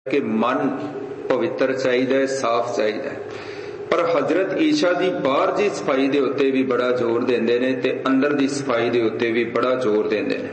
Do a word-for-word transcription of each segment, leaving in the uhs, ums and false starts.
कि मन पवित्र चाहिए, साफ चाहिए। पर हजरत ईशा की बाहर की सफाई के उत्ते भी बड़ा जोर देंदे ने ते अंदर की सफाई के उत्ते भी बड़ा जोर देंदे ने।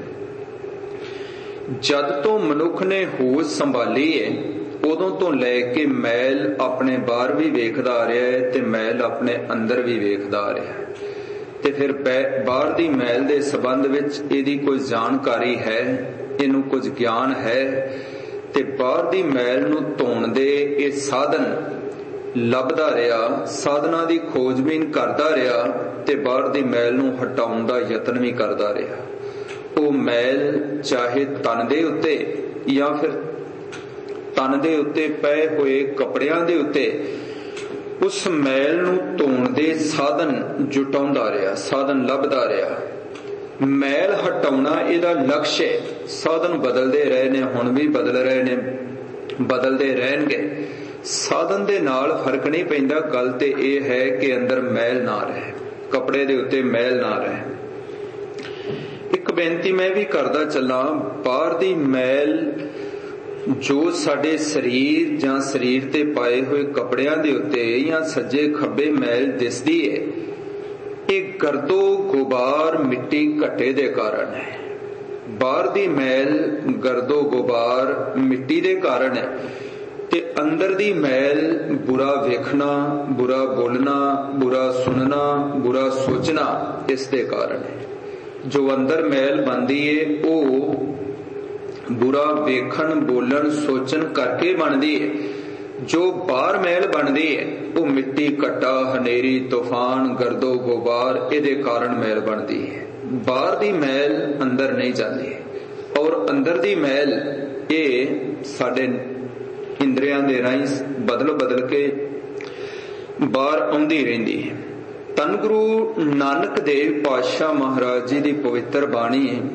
जद तो मनुख ने होश संभाली है उदों तो लैके मैल अपने बाहर भी वेखदा आ रहा है ते मैल अपने अंदर भी वेखदा आ रहा है। ते फिर बाहर की मैल के संबंध विच इहदी कोई जानकारी है, इनू कुछ ज्ञान है ते बाहर की मैल नूं धोण दे ये साधन लभदा रहा, साधना की खोजबीन करदा रहा ते बाहर की मैल नूं हटाउण दा यतन भी करदा रहा। वो मैल चाहे तन दे उत्ते या फिर तन दे उत्ते पए हुए कपड़ियां दे उत्ते उस मैल नूं धोण दे साधन जुटाउंदा रहा, साधन लभदा रहा। मैल हटाउणा इहदा लक्ष्य है। साधन बदलते रहे ने, हुण भी बदल रहे ने, बदलते रहणगे। साधन दे नाल फर्क नहीं पैंदा। गल ते इह है कि अंदर मैल ना रहे, कपड़े दे उत्ते मैल ना रहे। एक बेनती मैं भी करदा चला, बाहर दी मैल जो साडे शरीर जां शरीर ते पाए हुए कपड़ियां दे उत्ते या सज्जे खब्बे मैल दिसदी है, एक गर्दो गुबार मिट्टी घटे दे कारण है। बाहर दी मैल गर्दो गुबार मिट्टी दे कारण है ते अंदर दी मैल बुरा वेखना, बुरा बोलना, बुरा सुनना, बुरा सोचना इस दे कारण है। जो अंदर मैल बनदी है वो बुरा वेखण, बोलन, सोचन करके बनदी है। जो बाहर मैल बनदी है वो मिट्टी घट्टा, हनेरी, तूफान, गर्दो गुबार इहदे कारण मैल बनदी है। बाहर दी मैल अंदर नहीं जाती है और अंदर दी मैल ये साडे इंद्रियां दे राहीं बदल बदल के बाहर आउंदी रहिंदी है। धन गुरु नानक देव पातशाह महाराज जी की पवित्र बाणी है।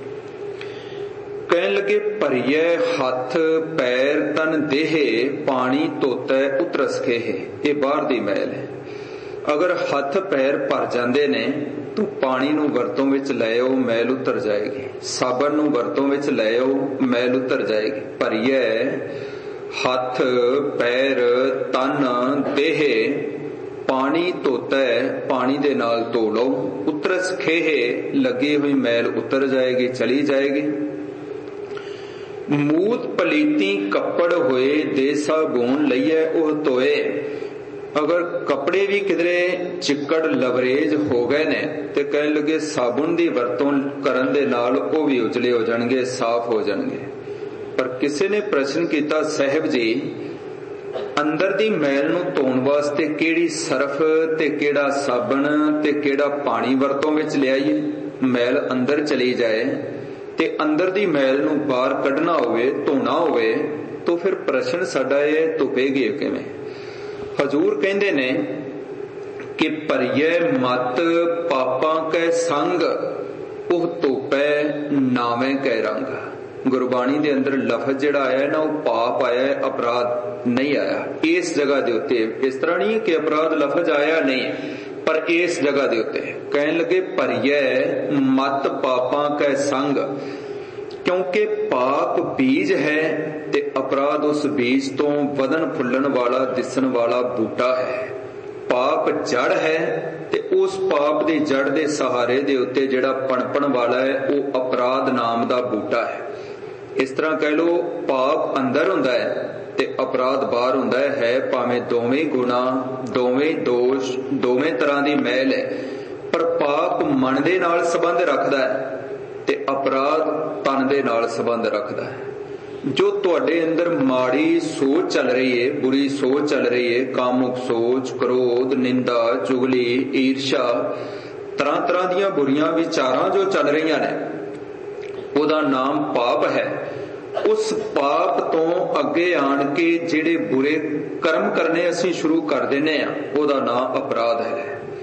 कहन लगे भरिए हथ पैर तन देहे पानी धोता उतरस खेहे। ये बाहर दी मैल है। अगर हथ पैर भर जाते ने तो पानी नूं वरतों विच ले आओ, मैल उतर जाएगी। साबन नूं वरतों विच ले आओ, मैल उतर जाएगी। भरिए हथ पैर तन देहे पानी धोता है, पानी दे नाल धो लो, उतरस खेहे लगी हुई मैल उतर जाएगी, चली जाएगी। मूत पलीती कपड़ होए दे साबुन लईए ओह धोए। अगर कपड़े भी किधरे चिक्कड़ लवरेज हो गए ने ते कहन लगे साबुन दी वरतों करन दे नाल ओह भी उजले हो जाणगे, साफ हो जाणगे। पर किसी ने प्रश्न किया, साहिब जी अंदर दी मैल नूं धोण वास्ते किहड़ी सरफ ते किहड़ा साबन ते किहड़ा पानी वरतों विच लियाईए? मैल अंदर चली जाए ते अंदर दी मैल नूं बाहर कढना होवे, धोना होवे तो फिर प्रश्न साडा ये धुपेगी किवें? हजूर कहंदे ने कि भरिए मत पापां कै संग ओह धोपै नावें कै रंग। गुरबाणी दे अंदर लफज जिहड़ा आया है ना, वो पाप आया है, अपराध नहीं आया। इस जगह दे उत्ते इस तरह नहीं है कि अपराध लफज आया नहीं, पर इस जगह दे उत्ते कहन लगे भरिए मत पापां कै संग, क्योंकि पाप बीज है ते अपराध उस बीज तो वदन फुल्लन वाला दिसन वाला बूटा है। पाप जड़ है ते उस पाप दी जड़ दे सहारे दे उत्ते जिहड़ा पणपण वाला है वो अपराध नाम दा बूटा है। इस तरह कह लो पाप अंदर हुंदा है ते अपराध बाहर हुंदा है। भावें दोवें गुना, दोवें दोष, दोवें तरह दी मैल है, पर पाप मन दे नाल संबंध रखदा है ते अपराध तन दे नाल संबंध रखदा है। जो तुहाडे अंदर माड़ी सोच चल रही है, बुरी सोच चल रही है, कामुक सोच, क्रोध, निंदा, चुगली, ईर्ष्या, तरह तरह दियां बुरियां विचारां जो चल रही ने, ओदा नाम पाप है। उस पाप तो अगे आन के जिहड़े बुरे कर्म करने असीं शुरू कर देने आ, ओदा नाम अपराध है।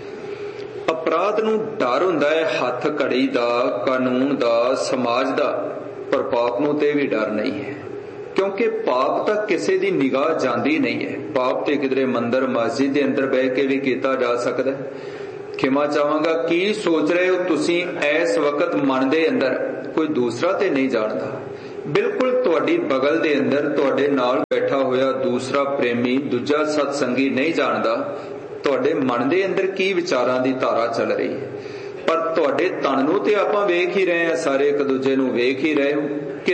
अपराध नूं डर हुंदा है हथ घड़ी दा, कानून दा, समाज दा, पर पाप नूं ते भी डर नहीं है, क्योंकि पाप तक किसी दी निगाह जांदी नहीं है। पाप ते किधरे मंदिर मस्जिद दे अंदर बह के भी कीता जा सकदा है। खिमा चाहांगा की सोच रहे हो तुसीं इस वक्त मन दे अंदर, कोई दूसरा ते नहीं जानदा। बिल्कुल तुहाडी बगल दे अंदर तुहाडे नाल बैठा होया दूसरा प्रेमी दूजा सत्संगी नहीं जानदा तुहाडे मन दे अंदर की विचारां दी धारा चल रही है। पर तुहाडे तन नूं ते आपां वेख ही रहे हैं, सारे एक दूजे नूं वेख ही रहे हो कि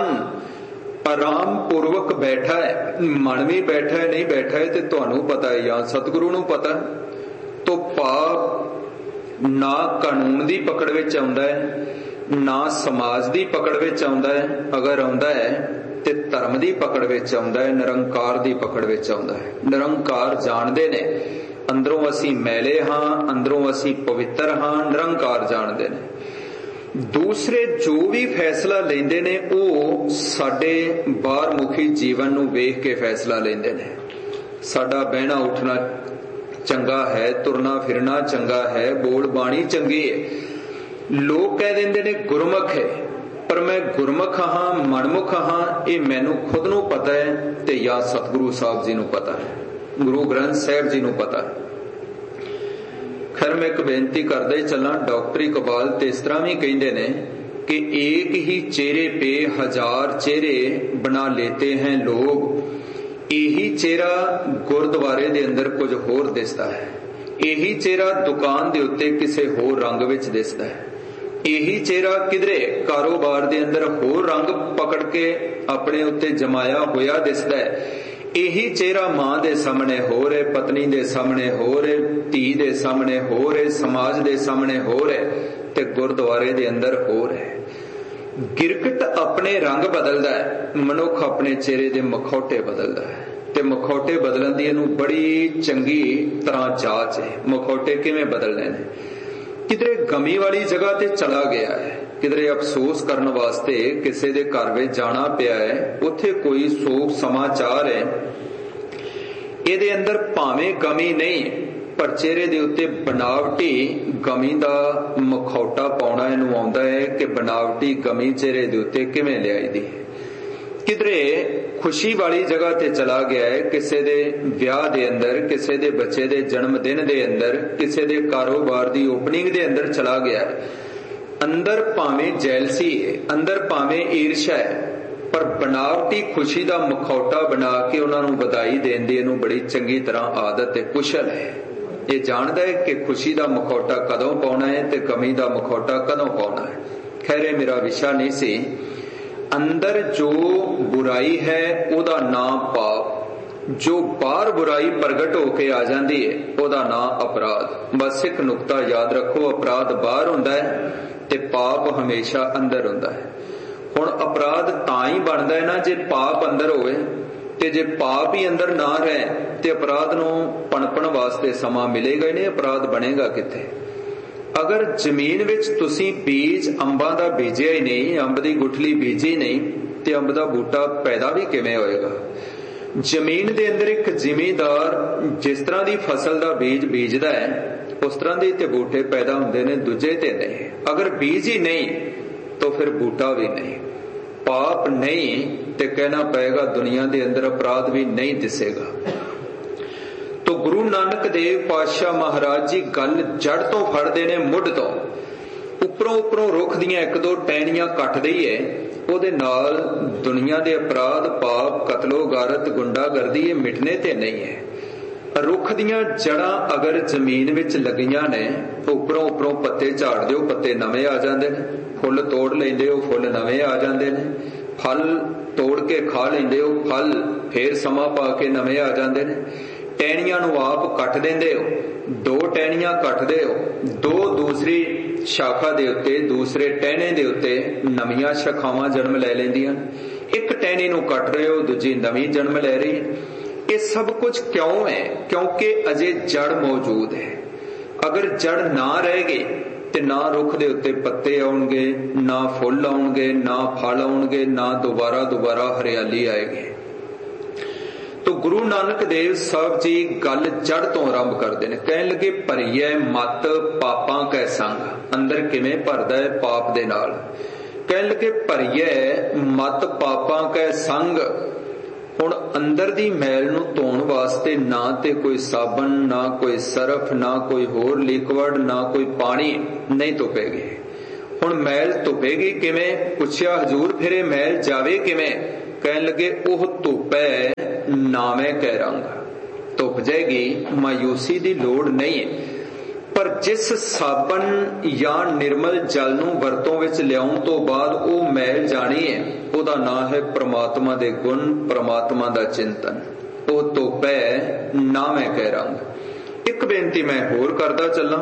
तन आराम पूर्वक बैठा है, मन भी बैठा है नहीं बैठा है, तो तुहानूं पता है या सतगुरु नूं पता है। तो पाप ना कानून दी पकड़ विच आउंदा है, ना समाज दी पकड़ विच आउंदा है, अगर आउंदा है ते धर्म दी पकड़ विच आउंदा है, निरंकार दी पकड़ विच आउंदा है। निरंकार जाणदे ने अंदरों असी मैले हाँ, अंदरों असी पवित्र हाँ, निरंकार जाणदे ने। दूसरे जो भी फैसला लेंदे ने वो साडे बाहर मुखी जीवन नूं वेख के फैसला लेंदे ने। साडा बहना उठना चंगा है, तुरना फिरना चंगा है, बोल बाणी चंगी है। लोग कह देंदे ने गुरमुख है, पर मैं गुरमुख हाँ मनमुख हाँ ये मैनू खुद नूं पता है ते या सतगुरु साहब जी नूं पता है, गुरु ग्रंथ साहब जी नूं पता है। खैर मैं एक बेनती करदे चला, डॉक्टरी कबाल ते इस तरह भी कहिंदे ने कि एक ही चेहरे पे हजार चेहरे बना लेते हैं लोग। यही चेहरा गुरुद्वारे दे अंदर कुछ होर दिसदा है, यही चेहरा दुकान दे उत्ते किसे होर रंग विच दिसदा है, यही चेहरा किधरे कारोबार दे अंदर होर रंग पकड़ के अपने उत्ते जमाया होया दिसदा है। यही चेहरा मां दे सामने हो रहे, पत्नी दे सामने हो रहे, धी दे सामने हो रहे, समाज दे सामने हो रहे, ते गुरुद्वारे दे अंदर हो रहे। गिरकट अपने रंग बदलदा है, मनुख अपने चेहरे दे मखौटे बदलदा है। ते मखौटे बदलन दी इहनूं बड़ी चंगी तरह जांच है। मखौटे किवें बदलने ने? किधरे गमी वाली जगह ते चला गया है, किधरे अफसोस करने वास्ते किसी दे घर में जाना पिया है, उत्थे कोई शोक समाचार है, इहदे अंदर भावें गमी नहीं पर चेहरे दे उत्ते बनावटी गमी दा मखौटा पाउणा इहनूं आउंदा है कि बनावटी गमी चेहरे दे उत्ते किवें लिआई दी। किधरे खुशी वाली जगह ते चला गया है, किसी दे विआह दे अंदर, किसी दे बच्चे दे जन्मदिन दे अंदर, किसी दे कारोबार दी ओपनिंग दे अंदर चला गया है। अंदर भावें जैलसी है, अंदर भावें ईर्ष्या है, पर बनावटी खुशी दा मखौटा बना के उन्होंने बधाई देण दी इहनूं बड़ी चंगी तरह आदत है, कुशल है। ये जानदा है कि खुशी दा मखौटा कदों पाउणा है ते गमी दा मखौटा कदों पाउणा है। खैर ये मेरा विषय नहीं सी। अंदर जो बुराई है ओदा नाम पाप, जो बाहर बुराई प्रगट होके आ जाती है ओदा नाम अपराध। बस एक नुकता याद रखो, अपराध बाहर हुंदा है ते पाप हमेशा अंदर हुंदा है। हुण अपराध तां ही बनदा है ना जे पाप अंदर होवे, ते जे पाप ही अंदर ना रहे ते अपराध नूं पनपण वास्ते समा मिलेगा ही नहीं, अपराध बनेगा किथे। अगर जमीन विच तुसी बीज अंबां दा बीजिया ही नहीं, अंब दी गुठली बीजी नहीं, ते अंब दा बूटा पैदा भी किवें होएगा? जमीन दे अंदर एक जिमीदार जिस तरह दी फसल दा बीज बीजदा है उस तरह दे ते बूटे पैदा हुंदे ने, दूजे ते नहीं। अगर बीज ही नहीं तो फिर बूटा भी नहीं। पाप नहीं ते कहना पएगा दुनिया दे अंदर अपराध भी नहीं दिसेगा। तो गुरु नानक देव पातशाह महाराज जी गल जड़ तो फड़दे ने, मुढ़ तो। उपरों उपरों रुख दियां एक दो टहनियां कट दईए, ओदे नाल दुनिया दे अपराध पाप कतलो गारत गुंडागर्दी ये मिटने ते नहीं है। रुख दियां जड़ां अगर जमीन विच लगियां ने, उपरों उपरों पत्ते झाड़ दिओ, पत्ते नवे आ जांदे ने, फुल तोड़ लैंदे हो, फुल नवे आ जांदे ने, फल तोड़ के खा लैंदे हो, फल फिर समा पा के नवे आ जांदे ने। टहनियां नूं आप कट देंदे हो, दो टहनियां कटदे हो, दो दूसरी शाखा दे उत्ते, दूसरे टहने दे उत्ते नवीं शाखावां जन्म लै लैंदियां। एक टहनी नूं कट रहे हो, दूजी नवीं जन्म लै रही है। ये सब कुछ क्यों है? क्योंकि अजे जड़ मौजूद है। अगर जड़ ना रहेगी ते ना रुख दे उत्ते पत्ते आउणगे, ना फुल आउणगे, ना फल आउणगे, ना दोबारा दोबारा हरियाली आएगी। तो गुरु नानक देव साहब जी गल जड़ तो आरंभ करते हैं। कहन लगे भरीए मत पापां कै संग। अंदर किवें भरदा है? पाप दे नाल। कहन लगे भरीए मत पापां कै संग। हुण अंदर दी मैल नूं धोण वास्ते ना ते कोई साबन, ना कोई सरफ, ना कोई होर लिक्विड, ना कोई पानी नहीं धुपेगी। हुण मैल धुपेगी किवें? पुछया हजूर फिर मैल जावे किवें? कहन लगे ओह धुप्पै नावे कै रंग। धुप जाएगी, मायूसी की लोड़ नहीं है, पर जिस साबन या निर्मल जल नूं वरतों विच लियाउण तो बाद वो मैल जानी है, ਉਹਦਾ ਨਾਂ है परमात्मा दे गुण, परमात्मा दा चिंतन। वो धुप्पै नावे कै रंग। एक बेनती मैं होर करदा चलां,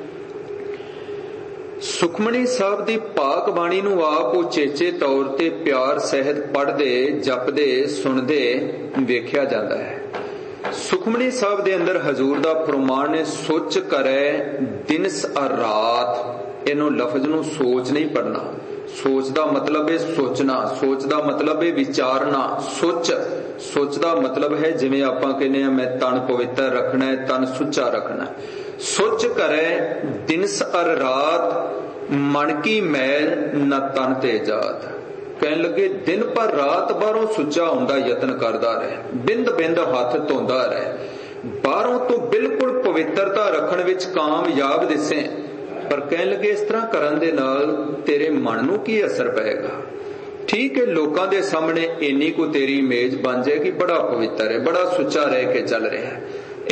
सुखमनी साहब दी पाक बाणी नूं आप उचेचे तौर ते प्यार सहित पढ़दे, जपदे, सुनदे वेख्या जांदा है। सुखमनी साहब दे अंदर हजूर दा फरमान ने सोच करे दिनस और रात। इन्हों लफज नूं सोच नहीं पढ़ना। सोच दा मतलब है सोचना, सोच दा मतलब है विचारना। सोच सोच दा मतलब है जिवें आपां कहने मैं तन पवित्र रखना है, तन सुच्चा रखना है। सोच करे दिनस और रात, मन की मैल न तन ते जात। कहन लगे दिन पर रात बाहरों सुच्चा होंदा यतन करदा रहे, बिंद बिंद हाथ धोंदा रहे, बाहरों तो बिल्कुल पवित्रता रखण विच कामयाब दिसे। पर कहन लगे इस तरह करन दे नाल तेरे मन नूं की असर पएगा। ठीक है, लोकां दे सामने इन्नी को तेरी इमेज बन जाएगी, बड़ा पवित्र है, बड़ा सुच्चा रह के चल रहा है।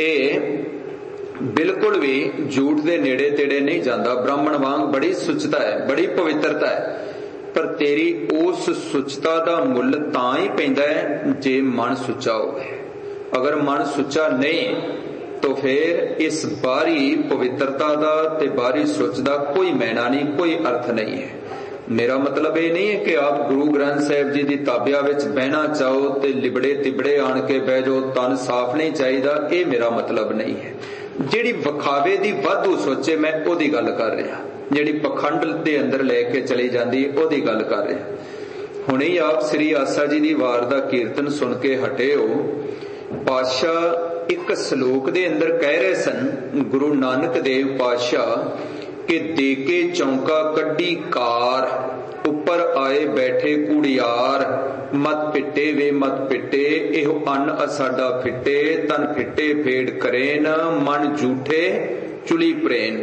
ये बिल्कुल भी झूठ दे नेड़े तेड़े नहीं जाता, ब्राह्मण वांग बड़ी सुचता है, बड़ी पवित्रता है। पर तेरी उस सुचता दा मुल तां ही पैंदा है जे मन सुच्चा होवे। अगर मन सुच्चा नहीं तो फिर इस बाहरी पवित्रता दा ते बाहरी सुच दा कोई मैना नहीं, कोई अर्थ नहीं है। मेरा मतलब ये नहीं है कि आप गुरु ग्रंथ साहिब जी की ताबिया विच बहना चाहो ते लिबड़े तिबड़े आण के बह जाओ, तन साफ नहीं चाहिदा, ये मेरा मतलब नहीं है। जिहड़ी विखावे दी वाधू सोचे मैं ओदी गल कर रहा, जिहड़ी पखंड दे अंदर लेके चली जाती ओदी गल कर रहा। हुणे ही आप श्री आसा जी दी वार दा कीर्तन सुन के हटे हो। पातशाह एक श्लोक दे अंदर कह रहे सन, गुरु नानक देव पातशाह कि देके चौंका कड्डी कार, ऊपर आए बैठे कुड़ियार, मत पिटे वे मत पिटे, एहो अन्न असाडा फिटे, तन फिटे फेड़ करेन, मन झूठे चुली प्रेन।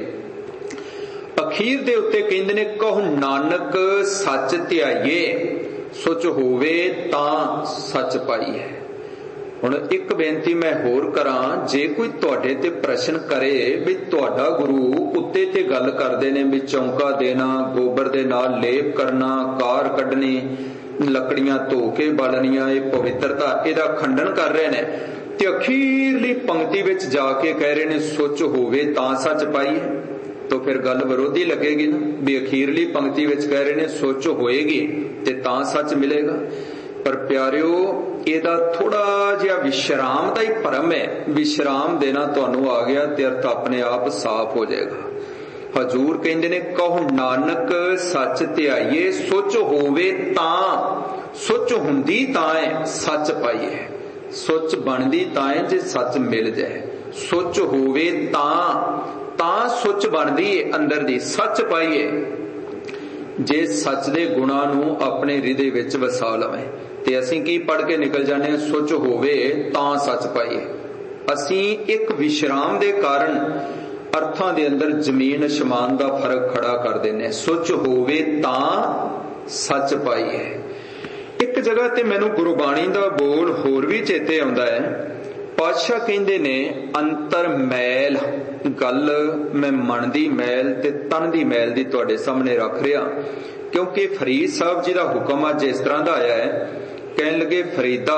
अखीर दे उत्ते कहंदे ने कहो नानक सच ध्याइए, सुच होवे तां सच पाईए। हुण एक बेनती मैं होर करां, जे कोई तुहाडे ते प्रश्न करे भी तुहाडा गुरु उत्ते ते गल करदे ने भी चौंका देना, गोबर दे नाल लेप करना, कार कढनी, लकड़ियां धो के बालनियां, ये पवित्रता इहदा खंडन कर रहे ने, ते अखीरली पंक्ति विच जाके कह रहे ने सुच होवे तां सच पाईए। तो फिर गल विरोधी लगेगी ना, भी अखीरली पंक्ति विच कह रहे ने सुच होएगी ते तां सच मिलेगा। पर प्यारिओ ਇਹਦਾ थोड़ा जिहा विश्राम का ही भरम है, विश्राम देना तुहानू आ गया ते अर्थ अपने आप साफ हो जाएगा। हजूर कहंदे ने कहो नानक सच ध्याइए, सुच होवे तां, सुच हुंदी तां है सच पाईए, सुच बनदी तां है जे सच मिल जाए। सुच होवे तां, तां सुच बनदी है अंदर दी, सच पाईए। जे सच दे गुणां नू अपने हृदय विच वसा लवे ते असीं की पढ़ के निकल जाने सुच होवे तां सच पाईए। असीं एक विश्राम दे कारण अर्थां दे अंदर जमीन आसमान दा फर्क खड़ा कर देने। सुच होवे तां सच पाईए। एक जगह ते मैनू गुरबाणी दा बोल होर भी चेते आउंदा है। पातशाह कहंदे ने अंतर मैल, गल मैं मन दी मैल ते तन दी मैल दी तुहाडे सामने रख रहा, क्योंकि फरीद साहब जी दा हुक्म अज इस तरह दा आया है। कहन लगे फरीदा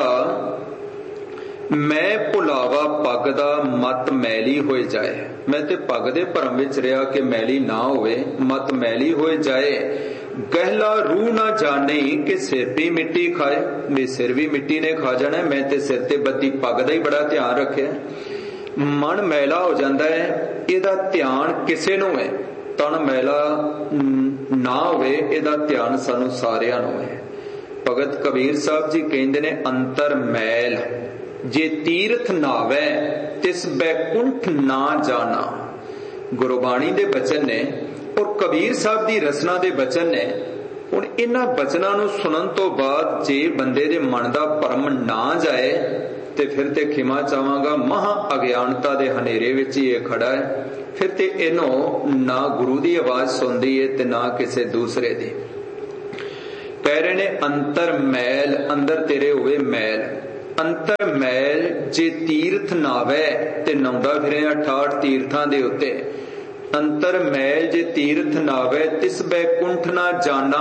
मैं भुलावा पग दा मत मैली होए जाए। मैं ते पग दे भरम विच रहा कि मैली ना होवे, मत मैली होए जाए। गहला रूह ना जाने कि सिर भी मिट्टी खाए, मेरे सिर भी मिट्टी ने खा जाना। मैं ते सिर ते बद्दी पग दा ही बड़ा ध्यान रखे। मन मैला हो जाता है, इहदा ध्यान किसे नूं है, तन मैला ना होवे, इहदा ध्यान सानू सारियां नूं है। भगत कबीर साहब जी कहंदे ने अंतर मैल जे तीर्थ नावे तिस बैकुंठ ना जाना। गुरबाणी दे बचन ने और कबीर साहब दी रचना दे बचन ने। हुण इन्हां बचनां नूं सुनन तो बाद जे बंदे दे मन दा भरम ना जाए ते फिर ते खिमा चाहांगा महा अज्ञानता दे हनेरे विच ही ये खड़ा है। फिर ते इन्हों ना गुरु दी आवाज सुनदी है ते ना किसे दूसरे दी। कह रहे ने अंतर मैल, अंदर तेरे होवे मैल। अंतर मैल जे तीर्थ नावे ते नौंदा फिरे अठाठ तीर्थां दे उत्ते। अंतर मैल जे तीर्थ नावे तिस बैकुंठ ना जाना।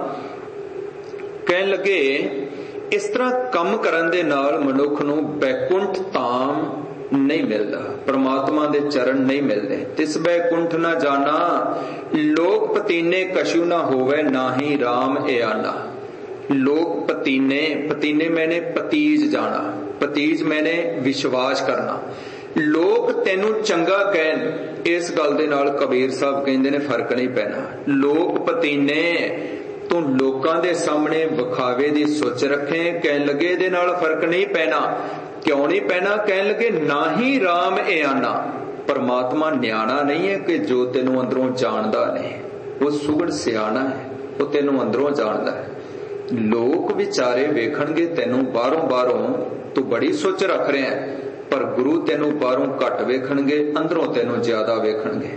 कहन लगे इस तरह कम करन दे नाल मनुख नूं बैकुंठ धाम नहीं मिलता, परमात्मा दे चरण नहीं मिलते। तिस बैकुंठ ना जाना, लोक पतीने कछु ना होवे, नाही राम एआना। लोक पतीने, पतीने मैंने पतीज जाना, पतीज मैंने विश्वास करना। लोक तेनू चंगा कहन, इस गल दे नाल कबीर साहब कहंदे ने फर्क नहीं पैना। लोक पतीने तू लोकां दे सामने विखावे दी सोच रखे, कहन लगे दे नाल फर्क नहीं पैना। क्यों नहीं पैना? कहन लगे ना ही राम ए आना। परमात्मा न्याणा नहीं है कि जो तेनू अंदरों जानदा नहीं, वो सुगड़ सियाणा है, वो तेनू अंदरों जानदा है। लोग विचारे वेखणगे तेनू बाहरों बाहरों तू बड़ी सोच रख रहे हैं, पर गुरु तेनू बाहरों घट वेखणगे, अंदरों तेनू ज्यादा वेखणगे।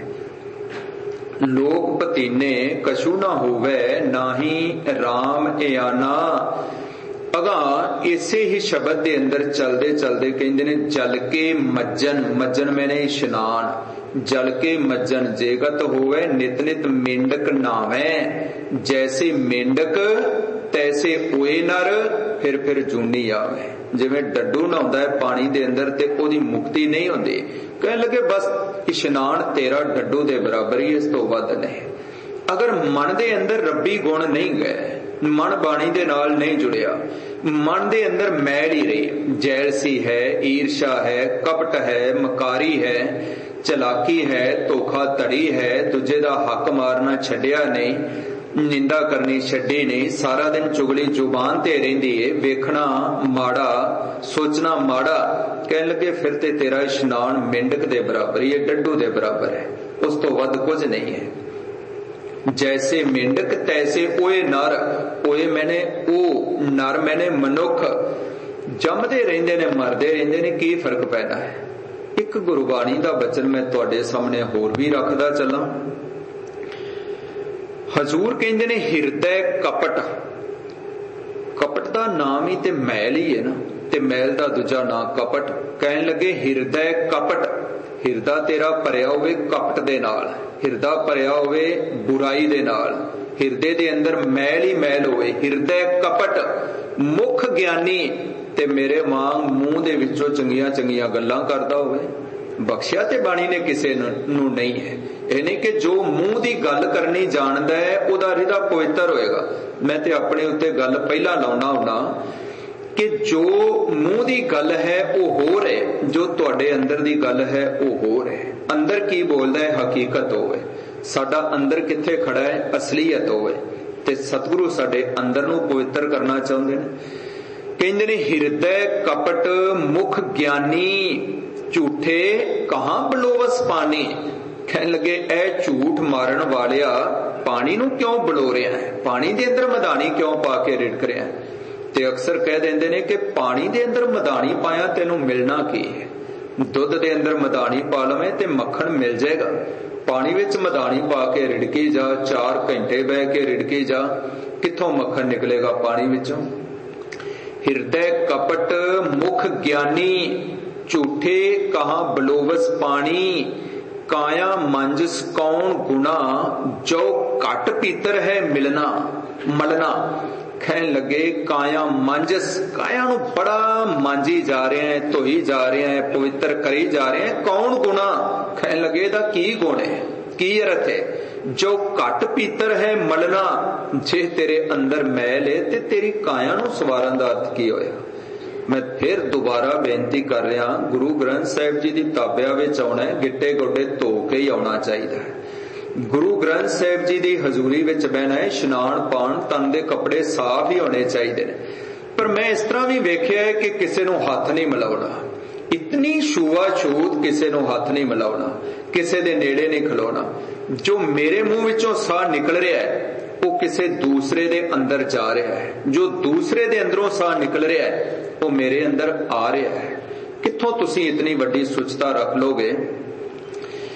लोक पतीने कछु ना होवे, ना ही राम ए आना। अगा इसे ही शब्द दे अंदर चलते चलते कहते ने जल के मज्जन, मज्जन मैंने इशनान। जल के मज्जन जेगत होवे नित नित मेंढक नावे। जैसे मेंढक तैसे ओए नर, फिर फिर जूनी आवे। जिवें डड्डू नहाउंदा है पानी दे अंदर ते ओदी मुक्ति नहीं होंदी, कहने लगे बस इशनान तेरा डड्डू दे बराबर ही, इस तो वध नहीं। अगर मन दे अंदर रब्बी गुण नहीं गए, मन बाणी दे नाल नहीं जुड़िया, मन दे अंदर मैल ही रही, जैलसी है, ईर्षा है, कपट है, मकारी है, चलाकी है, धोखा धड़ी है, दूजे दा हक मारना छड्डिया नहीं, निंदा करनी छड्डी नहीं, सारा दिन चुगली जुबान ते रहिंदी है, वेखना माड़ा, सोचना माड़ा। कहने लगे फिर ते तेरा इशनान मेंढक दे बराबर ही है, डड्डू दे बराबर है, उस तो वध कुछ नहीं है। जैसे मेंढक तैसे ओए नर, ओए मैंने ओ, नर मैंने मनुख। जमदे रहिंदे ने मरदे रहिंदे ने, की फर्क पैदा है। एक गुरबाणी दा बचन मैं तुहाडे सामने होर भी रखदा चलां। हजूर कहंदे ने हिरदै कपट, कपट दा नाम ही ते मैल ही है ना, ते मैल दा दूजा नाम कपट। कहन लगे हिरदै कपट, हिरदा तेरा भरिया होवे कपट दे नाल, हिरदा भरिया होवे बुराई दे नाल, हिरदे दे अंदर मैल ही मैल होवे। हिरदै कपट मुख ज्ञानी, ते मेरे वांग मूंह दे विचों चंगियां चंगियां गल्लां करदा होवे। बख्शिया ते बाणी ने किसे नूं नहीं है। ਇਹ नहीं कि जो मूंह की गल करनी जानदा है उहदा हृदा पवित्र होएगा। मैं ते अपने उत्ते गल पहला लाउना हुंदा कि जो मूंह की गल है वो हो रहे, जो तुहाडे अंदर की गल है वो हो रहे। अंदर की बोलदा है हकीकत होवे, साडा अंदर किथे खड़ा है असलीयत होवे, ते सतगुरु साडे अंदर नूं पवित्र करना चाहुंदे ने। कहंदे ने हिरदै कपट मुख ज्ञानी, झूठे कहां बलोवस पानी। कहने लगे ए झूठ मारन वालिया पानी नूं क्यों बलो रहा है, पानी दे अंदर मधानी क्यों पा के रिड़क रहा है। ते अक्सर कह देंदे ने कि पानी दे अंदर मधानी पाया तेनों मिलना की है। दुध दे अंदर मधानी पा लवे ते मक्खन मिल जाएगा, पानी विच मधानी पा के रिड़की जा, चार घंटे बह के रिड़की जा, कित्थों मक्खन निकलेगा पानी विचों। हिरदै कपट मुख ज्ञानी, झूठे कहां बलोवस पानी। काया मंजस कौन गुना, जो घट पीतर है मिलना मलना। कहने लगे काया मंजस, काया नूं बड़ा मांजी जा रहे हैं, धोई जा रहे हैं, पवित्र करी जा रहे हैं। कौन गुना, कहने लगे दा की गुण है, की अर्थ है। जो घट पीतर है मलना, जे तेरे अंदर मैल है ते तेरी काया नूं सवारन दा अर्थ की होया। मैं फिर दोबारा बेनती कर रहा, गुरु ग्रंथ साहिब जी की ताबिया विच आउणा है, गिट्टे गोडे धो के ही आउणा चाहिए। गुरु ग्रंथ साहिब जी की हजूरी विच बहना है, इशनान पाण, तन दे कपड़े साफ ही होने चाहिए। पर मैं इस तरह भी वेख्या है कि किसी नूं हथ नहीं मिलाउणा, इतनी छूआछूत किसी नूं हथ नहीं मिलाउणा, किसी दे नेड़े नहीं खलोना। जो मेरे मुंह विचों साह निकल रहा है वो किसी दूसरे दे अंदर जा रहा है, जो दूसरे दे अंदरों साह निकल रहा है वो मेरे अंदर आ रहा है। कित्थों तुसी इतनी वड्डी सुचता रख लोगे।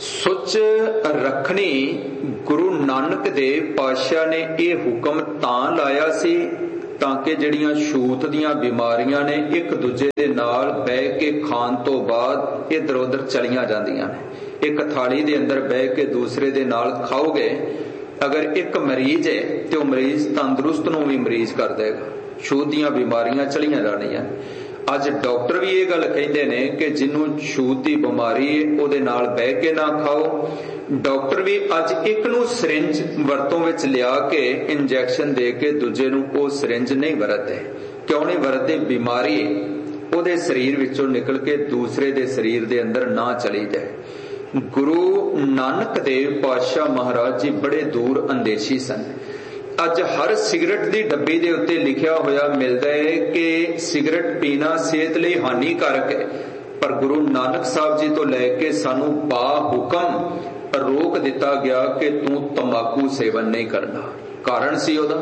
ਸੁੱਚ ਰੱਖਣੀ ਗੁਰੂ ਨਾਨਕ ਦੇਵ ਪਾਤਸ਼ਾਹ ਨੇ ਇਹ ਹੁਕਮ ਤਾਂ ਲਾਇਆ ਸੀ ਤਾਂ ਕਿ ਜਿਹੜੀਆਂ ਛੂਤ ਦੀਆਂ ਬਿਮਾਰੀਆਂ ਨੇ ਇੱਕ ਦੂਜੇ ਦੇ ਨਾਲ ਬਹਿ ਕੇ ਖਾਣ ਤੋਂ ਬਾਅਦ ਇੱਧਰ ਉੱਧਰ ਚਲੀਆਂ ਜਾਂਦੀਆਂ ਨੇ। ਇੱਕ ਥਾਲੀ ਦੇ ਅੰਦਰ ਬਹਿ ਕੇ ਦੂਸਰੇ ਦੇ ਨਾਲ ਖਾਓਗੇ, ਅਗਰ ਇੱਕ ਮਰੀਜ਼ ਹੈ ਤੇ ਉਹ ਮਰੀਜ਼ ਤੰਦਰੁਸਤ ਨੂੰ ਵੀ ਮਰੀਜ਼ ਕਰ ਦੇਗਾ। ਛੂਤ ਦੀਆਂ ਬਿਮਾਰੀਆਂ ਚਲੀਆਂ ਜਾਣੀਆਂ। ਅੱਜ ਡਾਕਟਰ ਵੀ ਇਹ ਗੱਲ ਕਹਿੰਦੇ ਨੇ ਕਿ ਜਿਹਨੂੰ ਛੂਤ ਦੀ ਬਿਮਾਰੀ ਹੈ ਉਹਦੇ ਨਾਲ ਬਹਿ ਕੇ ਨਾ ਖਾਓ। ਡਾਕਟਰ ਵੀ ਅੱਜ ਇੱਕ ਨੂੰ ਸਿਰਿੰਜ ਵਰਤੋਂ ਵਿੱਚ ਲਿਆ ਕੇ ਇੰਜੈਕਸ਼ਨ ਦੇ ਕੇ ਦੂਜੇ ਨੂੰ ਉਹ ਸਿਰਿੰਜ ਨਹੀਂ ਵਰਤਦੇ। ਕਿਉਂ ਨਹੀਂ ਵਰਤਦੇ? ਬਿਮਾਰੀ ਉਹਦੇ ਸਰੀਰ ਵਿੱਚੋਂ ਨਿਕਲ ਕੇ ਦੂਸਰੇ ਦੇ ਸਰੀਰ ਦੇ ਅੰਦਰ ਨਾ ਚਲੀ ਜਾਏ। ਗੁਰੂ ਨਾਨਕ ਦੇਵ ਪਾਤਸ਼ਾਹ ਮਹਾਰਾਜ ਜੀ ਬੜੇ ਦੂਰ ਅੰਦੇਸ਼ੀ ਸਨ। ਅੱਜ ਹਰ ਸਿਗਰਟ ਦੀ ਡੱਬੀ ਦੇ ਉੱਤੇ ਲਿਖਿਆ ਹੋਇਆ ਮਿਲਦਾ ਹੈ ਕਿ ਸਿਗਰਟ ਪੀਣਾ ਸਿਹਤ ਲਈ ਹਾਨੀਕਾਰਕ ਹੈ, ਪਰ ਗੁਰੂ ਨਾਨਕ ਸਾਹਿਬ ਜੀ ਤੋਂ ਲੈ ਕੇ ਸਾਨੂੰ ਬਾ ਹੁਕਮ ਰੋਕ ਦਿੱਤਾ ਗਿਆ ਕਿ ਤੂੰ ਤੰਬਾਕੂ ਸੇਵਨ ਨਹੀਂ ਕਰਨਾ। ਕਾਰਨ ਸੀ ਉਹਦਾ।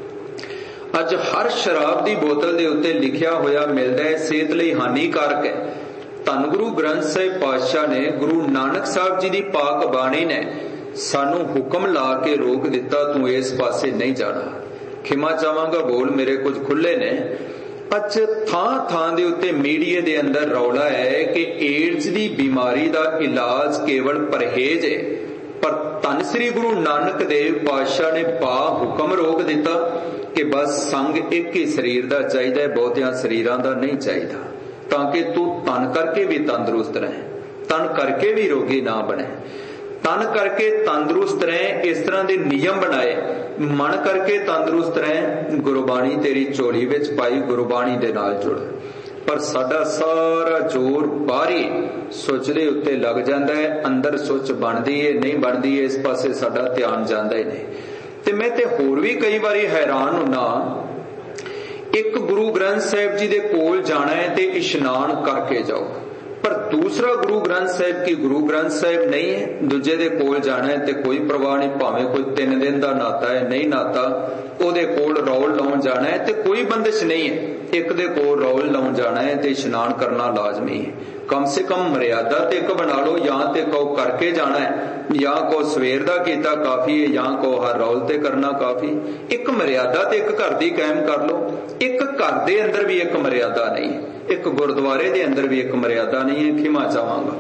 ਅੱਜ ਹਰ ਸ਼ਰਾਬ ਦੀ ਬੋਤਲ ਦੇ ਉੱਤੇ ਲਿਖਿਆ ਹੋਇਆ ਮਿਲਦਾ ਹੈ ਸਿਹਤ ਲਈ ਹਾਨੀਕਾਰਕ ਹੈ। ਧੰਨ ਗੁਰੂ ਗ੍ਰੰਥ ਸਾਹਿਬ ਪਾਤਸ਼ਾਹ ਨੇ, ਗੁਰੂ ਨਾਨਕ ਸਾਹਿਬ ਜੀ ਦੀ ਪਾਕ ਬਾਣੀ ਨੇ ਸਾਨੂੰ ਹੁਕਮ ਲਾ ਕੇ ਰੋਕ ਦਿੱਤਾ, ਤੂੰ ਇਸ ਪਾਸੇ ਨਹੀਂ ਜਾਣਾ। ਖਿਮਾ ਚਾਹਾਂਗਾ ਬੋਲ ਮੇਰੇ ਕੁਝ ਖੁੱਲੇ ਨੇ। ਅੱਜ ਥਾਂ ਥਾਂ ਦੇ ਉੱਤੇ ਮੀਡੀਆ ਦੇ ਅੰਦਰ ਰੌਲਾ ਹੈ ਕਿ ਏਡਜ਼ ਦੀ ਬਿਮਾਰੀ ਦਾ ਇਲਾਜ ਕੇਵਲ ਪਰਹੇਜ਼ ਹੈ, ਪਰ ਧੰਨ ਸ੍ਰੀ ਗੁਰੂ ਨਾਨਕ ਦੇਵ ਪਾਤਸ਼ਾਹ ਨੇ ਬਾ ਹੁਕਮ ਰੋਕ ਦਿੱਤਾ ਕਿ ਬਸ ਸੰਗ ਇੱਕ ਹੀ ਸਰੀਰ ਦਾ ਚਾਹੀਦਾ ਹੈ, ਬਹੁਤਿਆਂ ਸਰੀਰਾਂ ਦਾ ਨਹੀਂ ਚਾਹੀਦਾ, ਤਾਂ ਕਿ ਤੂੰ ਤਨ ਕਰਕੇ ਵੀ ਤੰਦਰੁਸਤ ਰਹੇ, ਤਨ ਕਰਕੇ ਵੀ ਰੋਗੀ ਨਾ ਬਣੇ। ਤਨ ਕਰਕੇ ਤੰਦਰੁਸਤ ਰਹੇ ਇਸ ਤਰ੍ਹਾਂ ਦੇ ਨਿਯਮ ਬਣਾਏ, ਮਨ ਕਰਕੇ ਤੰਦਰੁਸਤ ਰਹੇ। ਗੁਰਬਾਣੀ ਤੇਰੀ ਝੋਲੀ ਵਿੱਚ ਪਾਈ, ਗੁਰਬਾਣੀ ਦੇ ਨਾਲ ਜੁੜ। ਪਰ ਸਾਡਾ ਸਾਰਾ ਜ਼ੋਰ ਬਾਹਰੀ ਸੁੱਚ ਦੇ ਉੱਤੇ ਲੱਗ ਜਾਂਦਾ ਹੈ, ਅੰਦਰ ਸੁੱਚ ਬਣਦੀ ਹੈ ਨਹੀਂ ਬਣਦੀ ਹੈ ਇਸ ਪਾਸੇ ਸਾਡਾ ਧਿਆਨ ਜਾਂਦਾ ਹੀ ਨਹੀਂ। ਤੇ ਮੈਂ ਤੇ ਹੋਰ ਵੀ ਕਈ ਵਾਰੀ ਹੈਰਾਨ ਹੁੰਨਾ, ਇੱਕ ਗੁਰੂ ਗ੍ਰੰਥ ਸਾਹਿਬ ਜੀ ਦੇ ਕੋਲ ਜਾਣਾ ਹੈ ਤੇ ਇਸ਼ਨਾਨ ਕਰਕੇ ਜਾਓ, ਪਰ ਦੂਸਰਾ ਗੁਰੂ ਗ੍ਰੰਥ ਸਾਹਿਬ ਕੀ ਗੁਰੂ ਗ੍ਰੰਥ ਸਾਹਿਬ ਨਹੀਂ ਹੈ। ਦੂਜੇ ਦੇ ਕੋਲ ਜਾਣਾ ਹੈ ਤੇ ਕੋਈ ਪਰਵਾਹ ਨਹੀਂ, ਭਾਵੇਂ ਕੋਈ ਤਿੰਨ ਦਿਨ ਦਾ ਨਾਤਾ ਹੈ ਨਹੀਂ ਨਾਤਾ, ਉਹਦੇ ਕੋਲ ਰੌਲ ਲਾਉਣ ਜਾਣਾ ਹੈ ਤੇ ਕੋਈ ਬੰਦਿਸ਼ ਨਹੀਂ ਹੈ। ਇੱਕ ਦੇ ਕੋਲ ਰੌਲ ਲਾਉਣ ਜਾਣਾ ਹੈ ਤੇ ਇਸ਼ਨਾਨ ਕਰਨਾ ਲਾਜ਼ਮੀ ਹੈ। ਕਮ ਸੇ ਕਮ ਮਰਿਆਦਾ ਤੇ ਇੱਕ ਬਣਾ ਲਓ, ਜਾਂ ਤੇ ਕਹੋ ਕਰਕੇ ਜਾਣਾ ਹੈ, ਜਾਂ ਕਹੋ ਸਵੇਰ ਦਾ ਕੀਤਾ ਕਾਫੀ ਹੈ, ਜਾਂ ਕਹੋ ਹਰ ਰੌਲ ਤੇ ਕਰਨਾ ਕਾਫੀ। ਇੱਕ ਮਰਿਆਦਾ ਤੇ ਇੱਕ ਘਰ ਦੀ ਕਾਇਮ ਕਰ ਲਓ। ਇੱਕ ਘਰ ਦੇ ਅੰਦਰ ਵੀ ਇੱਕ ਮਰਿਆਦਾ ਨਹੀਂ, ਇੱਕ ਗੁਰਦੁਆਰੇ ਦੇ ਅੰਦਰ ਵੀ ਇੱਕ ਮਰਿਆਦਾ ਨਹੀਂ ਹੈ। ਖਿਮਾ ਚਾਹਾਂਗਾ।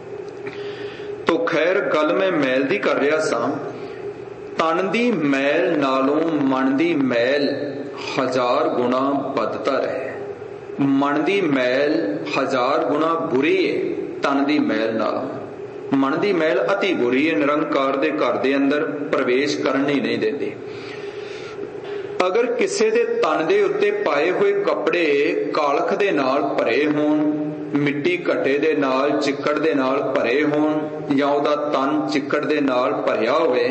ਤੋ ਖੈਰ ਗੱਲ ਮੈਂ ਮੈਲ ਦੀ ਕਰ ਰਿਹਾ ਸਾਂ। ਤਨ ਦੀ ਮੈਲ ਨਾਲੋਂ ਮਨ ਦੀ ਮੈਲ ਹਜ਼ਾਰ ਗੁਣਾ ਬਦਤਰ ਹੈ। ਮਨ ਦੀ ਮੈਲ ਹਜ਼ਾਰ ਗੁਣਾ ਬੁਰੀ ਹੈ ਤਨ ਦੀ ਮੈਲ ਨਾਲੋਂ। ਮਨ ਦੀ ਮੈਲ ਅਤੀ ਬੁਰੀ ਹੈ, ਨਿਰੰਕਾਰ ਦੇ ਘਰ ਦੇ ਅੰਦਰ ਪ੍ਰਵੇਸ਼ ਕਰਨ ਹੀ ਨਹੀਂ ਦਿੰਦੀ। ਅਗਰ ਕਿਸੇ ਦੇ ਤਨ ਦੇ ਉੱਤੇ ਪਾਏ ਹੋਏ ਕੱਪੜੇ ਕਾਲਖ ਦੇ ਨਾਲ ਭਰੇ ਹੋਣ, ਮਿੱਟੀ ਘੱਟੇ ਦੇ ਨਾਲ, ਚਿੱਕੜ ਦੇ ਨਾਲ ਭਰੇ ਹੋਣ, ਜਾਂ ਉਹਦਾ ਤਨ ਚਿੱਕੜ ਦੇ ਨਾਲ ਭਰਿਆ ਹੋਵੇ,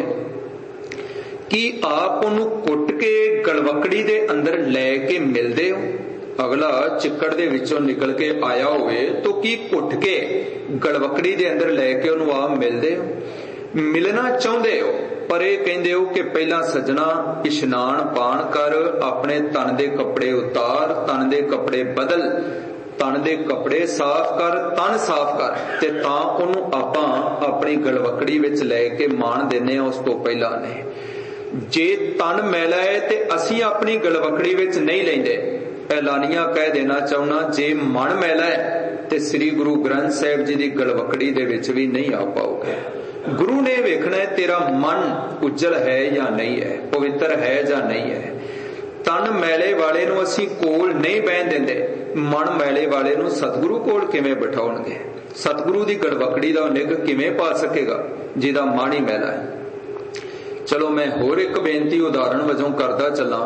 ਕੀ ਆਪ ਉਹਨੂੰ ਕੁੱਟ ਕੇ ਗਲਵਕੜੀ ਦੇ ਅੰਦਰ ਲੈ ਕੇ ਮਿਲਦੇ ਹੋ? ਅਗਲਾ ਚਿੱਕੜ ਦੇ ਵਿੱਚੋਂ ਨਿਕਲ ਕੇ ਆਇਆ ਹੋਵੇ ਤਾਂ ਕੀ ਘੁੱਟ ਕੇ ਗਲਵਕੜੀ ਦੇ ਅੰਦਰ ਲੈ ਕੇ ਉਹਨੂੰ ਆਪ ਮਿਲਦੇ ਹੋ? ਮਿਲਣਾ ਚਾਹੁੰਦੇ ਹੋ, ਪਰ ਇਹ ਕਹਿੰਦੇ ਹੋ ਕਿ ਪਹਿਲਾਂ ਸੱਜਣਾ ਇਸ਼ਨਾਨ ਪਾਣ ਕਰ, ਆਪਣੇ ਤਨ ਦੇ ਕੱਪੜੇ ਉਤਾਰ, ਤਨ ਦੇ ਕੱਪੜੇ ਬਦਲ, ਤਨ ਦੇ ਕੱਪੜੇ ਸਾਫ਼ ਕਰ, ਤਨ ਸਾਫ਼ ਕਰ, ਤੇ ਤਾਂ ਉਹਨੂੰ ਆਪਾਂ ਆਪਣੀ ਗਲਵਕੜੀ ਵਿੱਚ ਲੈ ਕੇ ਮਾਣ ਦਿੰਦੇ ਹਾਂ। ਉਸ ਤੋਂ ਪਹਿਲਾਂ ਨੇ ਜੇ ਤਨ ਮੈਲਾ ਹੈ ਤੇ ਅਸੀਂ ਆਪਣੀ ਗਲਵਕੜੀ ਵਿੱਚ ਨਹੀਂ ਲੈਂਦੇ। ਐਲਾਨੀਆਂ ਕਹਿ ਦੇਣਾ ਚਾਹੁੰਦਾ, ਜੇ ਮਨ ਮੈਲਾ ਹੈ ਤੇ ਸ੍ਰੀ ਗੁਰੂ ਗ੍ਰੰਥ ਸਾਹਿਬ ਜੀ ਦੀ ਗਲਵਕੜੀ ਦੇ ਵਿੱਚ ਵੀ ਨਹੀਂ ਆ ਪਾਓਗੇ। ਗੁਰੂ ਨੇ ਵੇਖਣਾ ਹੈ ਤੇਰਾ ਮਨ ਉਜਲ ਹੈ ਜਾਂ ਨਹੀਂ ਹੈ, ਪਵਿੱਤਰ ਹੈ ਜਾਂ ਨਹੀਂ ਹੈ। ਤਨ ਮੈਲੇ ਵਾਲੇ ਨੂੰ ਅਸੀਂ ਕੋਲ ਨਹੀਂ ਬਹਿਣ ਦਿੰਦੇ, ਮਨ ਮੈਲੇ ਵਾਲੇ ਨੂੰ ਸਤਿਗੁਰੂ ਕੋਲ ਕਿਵੇਂ ਬਿਠਾਉਣਗੇ? ਸਤਿਗੁਰੂ ਦੀ ਗਲਵਕੜੀ ਦਾ ਨਿੱਘ ਕਿਵੇਂ ਪਾ ਸਕੇਗਾ ਜਿਹਦਾ ਮਨ ਹੀ ਮੈਲਾ ਹੈ? ਚਲੋ ਮੈਂ ਹੋਰ ਇੱਕ ਬੇਨਤੀ ਉਦਾਹਰਣ ਵਜੋਂ ਕਰਦਾ ਚੱਲਾਂ।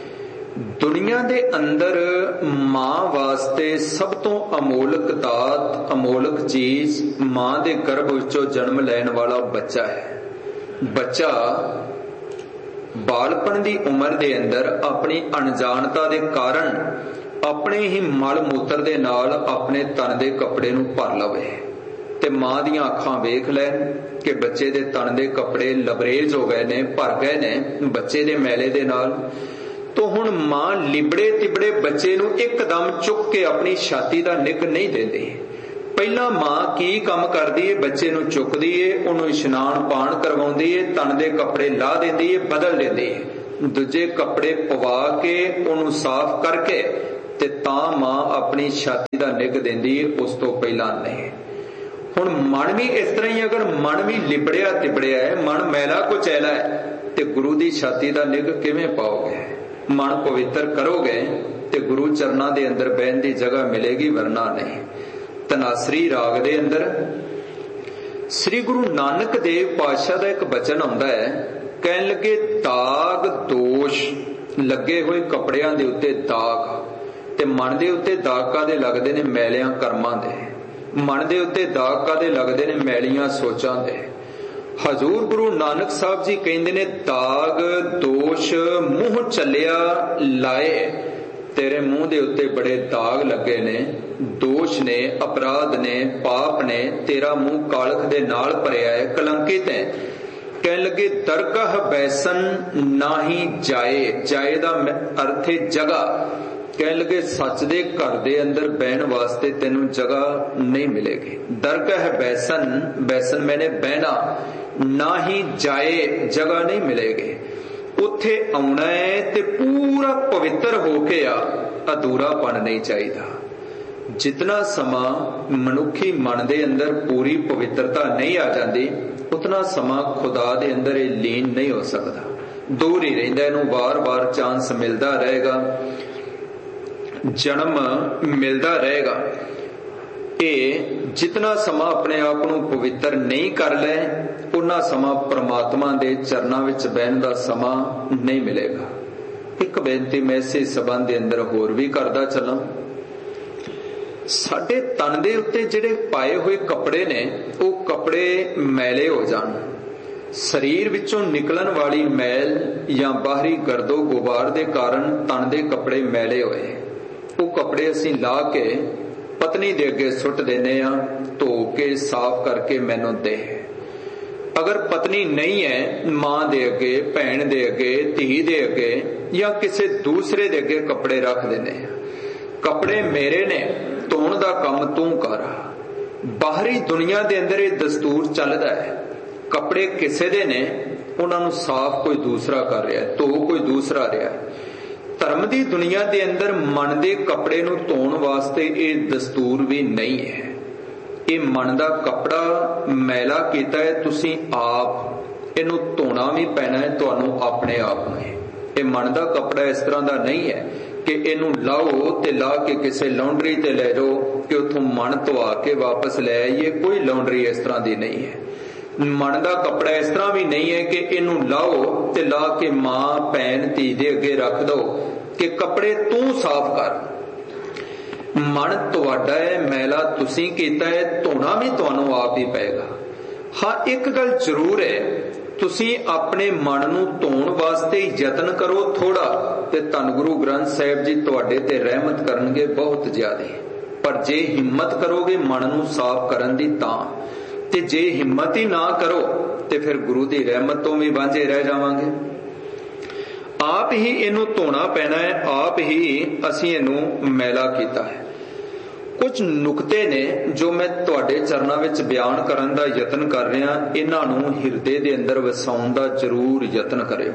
ਦੁਨੀਆ ਦੇ ਅੰਦਰ ਮਾਂ ਵਾਸਤੇ ਸਭ ਤੋਂ ਅਮੋਲਕ ਦਾਤ, ਅਮੋਲਕ ਚੀਜ਼ ਮਾਂ ਦੇ ਗਰਭ ਵਿੱਚੋਂ ਜਨਮ ਲੈਣ ਵਾਲਾ ਬੱਚਾ ਹੈ। ਬੱਚਾ ਬਾਲਪਣ ਦੀ ਉਮਰ ਦੇ ਅੰਦਰ ਆਪਣੀ ਅਣਜਾਣਤਾ ਦੇ ਕਾਰਨ ਆਪਣੇ ਹੀ ਮਲ ਮੂਤਰ ਦੇ ਨਾਲ ਆਪਣੇ ਤਨ ਦੇ ਕੱਪੜੇ ਨੂੰ ਭਰ ਲਵੇ ਤੇ ਮਾਂ ਦੀਆਂ ਅੱਖਾਂ ਵੇਖ ਲੈਣ ਕਿ ਬੱਚੇ ਦੇ ਤਨ ਦੇ ਕੱਪੜੇ ਲਬਰੇਜ਼ ਹੋ ਗਏ ਨੇ, ਭਰ ਗਏ ਨੇ ਬੱਚੇ ਦੇ ਮੈਲੇ ਦੇ ਨਾਲ। ਤੋ ਹੁਣ ਮਾਂ ਲਿਬੜੇ ਤਿਬੜੇ ਬੱਚੇ ਨੂੰ ਇੱਕਦਮ ਚੁੱਕ ਕੇ ਆਪਣੀ ਛਾਤੀ ਦਾ ਨਿੱਘ ਨਹੀਂ ਦਿੰਦੀ। ਪਹਿਲਾਂ ਮਾਂ ਕੀ ਕੰਮ ਕਰਦੀ ਏ? ਬੱਚੇ ਨੂੰ ਚੁੱਕਦੀ ਏ, ਉਹਨੂੰ ਇਸ਼ਨਾਨ ਪਾਣ ਕਰਵਾਉਂਦੀ ਏ, ਤਨ ਦੇ ਕੱਪੜੇ ਲਾਹ ਦਿੰਦੀ ਏ, ਬਦਲ ਦਿੰਦੀ ਏ, ਦੂਜੇ ਕੱਪੜੇ ਪਵਾ ਕੇ ਉਹਨੂੰ ਸਾਫ਼ ਕਰਕੇ ਤੇ ਤਾਂ ਮਾਂ ਆਪਣੀ ਛਾਤੀ ਦਾ ਨਿੱਘ ਦਿੰਦੀ ਏ, ਉਸ ਤੋਂ ਪਹਿਲਾਂ ਨਹੀਂ। ਹੁਣ ਮਨ ਵੀ ਇਸ ਤਰ੍ਹਾਂ ਹੀ, ਅਗਰ ਮਨ ਵੀ ਲਿਬੜਿਆ ਤਿਬੜਿਆ ਹੈ, ਮਨ ਮੈਲਾ ਕੁਚੈਲਾ ਹੈ, ਤੇ ਗੁਰੂ ਦੀ ਛਾਤੀ ਦਾ ਨਿੱਘ ਕਿਵੇਂ ਪਾਓਗੇ? ਮਨ ਪਵਿੱਤਰ ਕਰੋਗੇ ਤੇ ਗੁਰੂ ਚਰਨਾਂ ਦੇ ਅੰਦਰ ਬਹਿਣ ਦੀ ਜਗ੍ਹਾ ਮਿਲੇਗੀ, ਵਰਨਾ ਨਹੀਂ। ਧਨਾਸਰੀ ਰਾਗ ਦੇ ਅੰਦਰ ਸ੍ਰੀ ਗੁਰੂ ਨਾਨਕ ਦੇਵ ਪਾਤਸ਼ਾਹ ਦਾ ਇੱਕ ਬਚਨ ਆਉਂਦਾ ਹੈ, ਕਹਿਣ ਲੱਗੇ ਦਾਗ ਦੋਸ਼ ਲੱਗੇ ਹੋਏ ਕੱਪੜਿਆਂ ਦੇ ਉੱਤੇ ਦਾਗ, ਤੇ ਮਨ ਦੇ ਉੱਤੇ ਦਾਗ ਕਾਦੇ ਲੱਗਦੇ ਨੇ? ਮੈਲਿਆਂ ਕਰਮਾਂ ਦੇ। ਮਨ ਦੇ ਉੱਤੇ ਦਾਗ ਕਾਦੇ ਲੱਗਦੇ ਨੇ? ਮੈਲੀਆਂ ਸੋਚਾਂ ਦੇ। ਹਜ਼ੂਰ ਗੁਰੂ ਨਾਨਕ ਸਾਹਿਬ ਜੀ ਕਹਿੰਦੇ ਨੇ ਦਾਗ ਦੋਸ਼ ਮੂੰਹ ਚੱਲਿਆ ਲਾਏ, ਤੇਰੇ ਮੂੰਹ ਦੇ ਉੱਤੇ ਬੜੇ ਦਾਗ ਲੱਗੇ ਨੇ, ਦੋਸ਼ ਨੇ, ਅਪਰਾਧ ਨੇ, ਪਾਪ ਨੇ, ਤੇਰਾ ਮੂੰਹ ਕਾਲਖ ਦੇ ਨਾਲ ਭਰਿਆ ਹੈ, ਕਲੰਕਿਤ ਹੈ। ਕਹਿਣ ਲੱਗੇ ਦਰਗਹ ਬੈਸਨ ਨਾਹੀ ਜਾਏ, ਜਾਏ ਦਾ ਅਰਥ ਹੈ ਜਗ੍ਹਾ। ਕਹਿਣ ਲੱਗੇ ਸੱਚ ਦੇ ਘਰ ਦੇ ਅੰਦਰ ਬਹਿਣ ਵਾਸਤੇ ਤੈਨੂੰ ਜਗ੍ਹਾ ਨਹੀਂ ਮਿਲੇਗੀ। ਦਰਗਹ ਬੈਸਨ, ਬੈਸਨ ਮੈਨੇ ਬਹਿਣਾ, ਨਾ ਹੀ ਜਾਏ, ਜਗ੍ਹਾ ਨਹੀਂ ਮਿਲੇਗੀ। ਉੱਥੇ ਆਉਣਾ ਹੈ ਤੇ ਪੂਰਾ ਪਵਿੱਤਰ ਹੋ ਕੇ ਆ, ਅਧੂਰਾਪਣ ਨਹੀਂ ਚਾਹੀਦਾ। ਜਿਤਨਾ ਸਮਾਂ ਮਨੁੱਖੀ ਮਨ ਦੇ ਅੰਦਰ ਪੂਰੀ ਪਵਿੱਤਰਤਾ ਨਹੀਂ ਆ ਜਾਂਦੀ, ਉਤਨਾ ਸਮਾਂ ਖੁਦਾ ਦੇ ਅੰਦਰ ਇਹ ਲੀਨ ਨਹੀਂ ਹੋ ਸਕਦਾ, ਦੂਰ ਹੀ ਰਹਿੰਦਾ। ਇਹਨੂੰ ਵਾਰ-ਵਾਰ ਚਾਂਸ ਮਿਲਦਾ ਰਹੇਗਾ, ਜਨਮ ਮਿਲਦਾ ਰਹੇਗਾ। ਇਹ ਜਿਤਨਾ ਸਮਾਂ ਆਪਣੇ ਆਪ ਨੂੰ ਪਵਿੱਤਰ ਨਹੀਂ ਕਰ ਲੈ, ਉਨਾ ਸਮਾਂ ਪ੍ਰਮਾਤਮਾ ਦੇ ਚਰਨਾਂ ਵਿੱਚ ਬਹਿਣ ਦਾ ਸਮਾਂ ਨਹੀਂ ਮਿਲੇਗਾ। ਇੱਕ ਬੇਨਤੀ ਮੈਂ ਇਸੇ ਸਬੰਧ ਦੇ ਅੰਦਰ ਹੋਰ ਵੀ ਕਰਦਾ ਚੱਲਾਂ। ਸਾਡੇ ਤਨ ਦੇ ਉੱਤੇ ਜਿਹੜੇ ਪਾਏ ਹੋਏ ਕੱਪੜੇ ਨੇ, ਉਹ ਕੱਪੜੇ ਮੈਲੇ ਹੋ ਜਾਣ, ਸਰੀਰ ਵਿੱਚੋਂ ਨਿਕਲਣ ਵਾਲੀ ਮੈਲ ਜਾਂ ਬਾਹਰੀ ਗਰਦੋ ਗੁਬਾਰ ਦੇ ਕਾਰਨ ਤਨ ਦੇ ਕੱਪੜੇ ਮੈਲੇ ਹੋਏ, ਉਹ ਕੱਪੜੇ ਅਸੀਂ ਲਾ ਕੇ ਪਤਨੀ ਦੇ ਅੱਗੇ ਸੁੱਟ ਦਿੰਦੇ ਆ, ਧੋ ਕੇ ਸਾਫ਼ ਕਰਕੇ ਮੈਨੂੰ ਦੇ। ਅਗਰ ਪਤਨੀ ਨਹੀਂ ਹੈ, ਮਾਂ ਦੇ ਅੱਗੇ, ਭੈਣ ਦੇ ਅੱਗੇ, ਧੀ ਦੇ ਅੱਗੇ ਜਾਂ ਕਿਸੇ ਦੂਸਰੇ ਦੇ ਅੱਗੇ ਕੱਪੜੇ ਰੱਖ ਦਿੰਦੇ ਆ। ਕੱਪੜੇ ਮੇਰੇ ਨੇ, ਧੋਣ ਦਾ ਕੰਮ ਤੂੰ ਕਰ। ਬਾਹਰੀ ਦੁਨੀਆ ਦੇ ਅੰਦਰ ਇਹ ਦਸਤੂਰ ਚੱਲਦਾ ਹੈ, ਕੱਪੜੇ ਕਿਸੇ ਦੇ ਨੇ, ਉਹਨਾਂ ਨੂੰ ਸਾਫ਼ ਕੋਈ ਦੂਸਰਾ ਕਰ ਰਿਹਾ, ਧੋ ਕੋਈ ਦੂਸਰਾ ਰਿਹਾ। ਧਰਮ ਦੀ ਦੁਨੀਆ ਦੇ ਅੰਦਰ ਮਨ ਦੇ ਕੱਪੜੇ ਨੂੰ ਧੋਣ ਵਾਸਤੇ ਇਹ ਦਸਤੂਰ ਵੀ ਨਹੀਂ ਹੈ। ਇਹ ਮਨ ਦਾ ਕੱਪੜਾ ਮੈਲਾ ਕੀਤਾ ਹੈ ਤੁਸੀਂ ਆਪ, ਇਹਨੂੰ ਧੋਣਾ ਵੀ ਪੈਣਾ ਹੈ ਤੁਹਾਨੂੰ ਆਪਣੇ ਆਪ ਨੂੰ। ਇਹ ਮਨ ਦਾ ਕੱਪੜਾ ਇਸ ਤਰ੍ਹਾਂ ਦਾ ਨਹੀਂ ਹੈ ਕਿ ਇਹਨੂੰ ਲਾਓ ਤੇ ਲਾ ਕੇ ਕਿਸੇ ਲਾਉਂਡਰੀ ਤੇ ਲੈ ਜਾਓ ਕਿ ਉੱਥੋਂ ਮਨ ਧਵਾ ਕੇ ਵਾਪਸ ਲੈ ਆਈਏ। ਕੋਈ ਲਾਉਂਡਰੀ ਇਸ ਤਰ੍ਹਾਂ ਦੀ ਨਹੀਂ ਹੈ। ਮਨ ਦਾ ਕੱਪੜਾ ਇਸ ਤਰ੍ਹਾਂ ਵੀ ਨਹੀਂ ਹੈ ਕਿ ਇਹਨੂੰ ਲਾਓ ਤੇ ਲਾ ਕੇ ਮਾਂ ਭੈਣ ਧੀ ਦੇ ਅੱਗੇ ਰੱਖ ਦੋ ਕਿ ਕੱਪੜੇ ਤੂੰ ਸਾਫ਼ ਕਰ। ਮਨ ਤੁਹਾਡਾ ਹੈ, ਮੈਲਾ ਤੁਸੀਂ ਕੀਤਾ ਹੈ, ਧੋਣਾ ਵੀ ਤੁਹਾਨੂੰ ਆਪ ਹੀ ਪਏਗਾ। ਹਾਂ, ਇੱਕ ਗੱਲ ਜ਼ਰੂਰ ਹੈ, ਤੁਸੀਂ ਆਪਣੇ ਮਨ ਨੂੰ ਧੋਣ ਵਾਸਤੇ ਯਤਨ ਕਰੋ ਥੋੜਾ, ਤੇ ਧੰਨ ਗੁਰੂ ਗ੍ਰੰਥ ਸਾਹਿਬ ਜੀ ਤੁਹਾਡੇ ਤੇ ਰਹਿਮਤ ਕਰਨਗੇ ਬਹੁਤ ਜ਼ਿਆਦਾ। ਪਰ ਜੇ ਹਿੰਮਤ ਕਰੋਗੇ ਮਨ ਨੂੰ ਸਾਫ਼ ਕਰਨ ਦੀ ਤਾਂ, ਤੇ ਜੇ ਹਿੰਮਤ ਹੀ ਨਾ ਕਰੋ ਤੇ ਫਿਰ ਗੁਰੂ ਦੀ ਰਹਿਮਤ ਤੋਂ ਵੀ ਵਾਂਝੇ ਰਹਿ ਜਾਵਾਂਗੇ। ਆਪ ਹੀ ਇਹਨੂੰ ਧੋਣਾ ਪੈਣਾ ਹੈ, ਆਪ ਹੀ ਅਸੀਂ ਇਹਨੂੰ ਮੈਲਾ ਕੀਤਾ ਹੈ। ਕੁਝ ਨੁਕਤੇ ਨੇ ਜੋ ਮੈਂ ਤੁਹਾਡੇ ਚਰਨਾਂ ਵਿੱਚ ਬਿਆਨ ਕਰਨ ਦਾ ਯਤਨ ਕਰ ਰਿਹਾ, ਇਹਨਾਂ ਨੂੰ ਹਿਰਦੇ ਦੇ ਅੰਦਰ ਵਸਾਉਣ ਦਾ ਜ਼ਰੂਰ ਯਤਨ ਕਰਿਓ।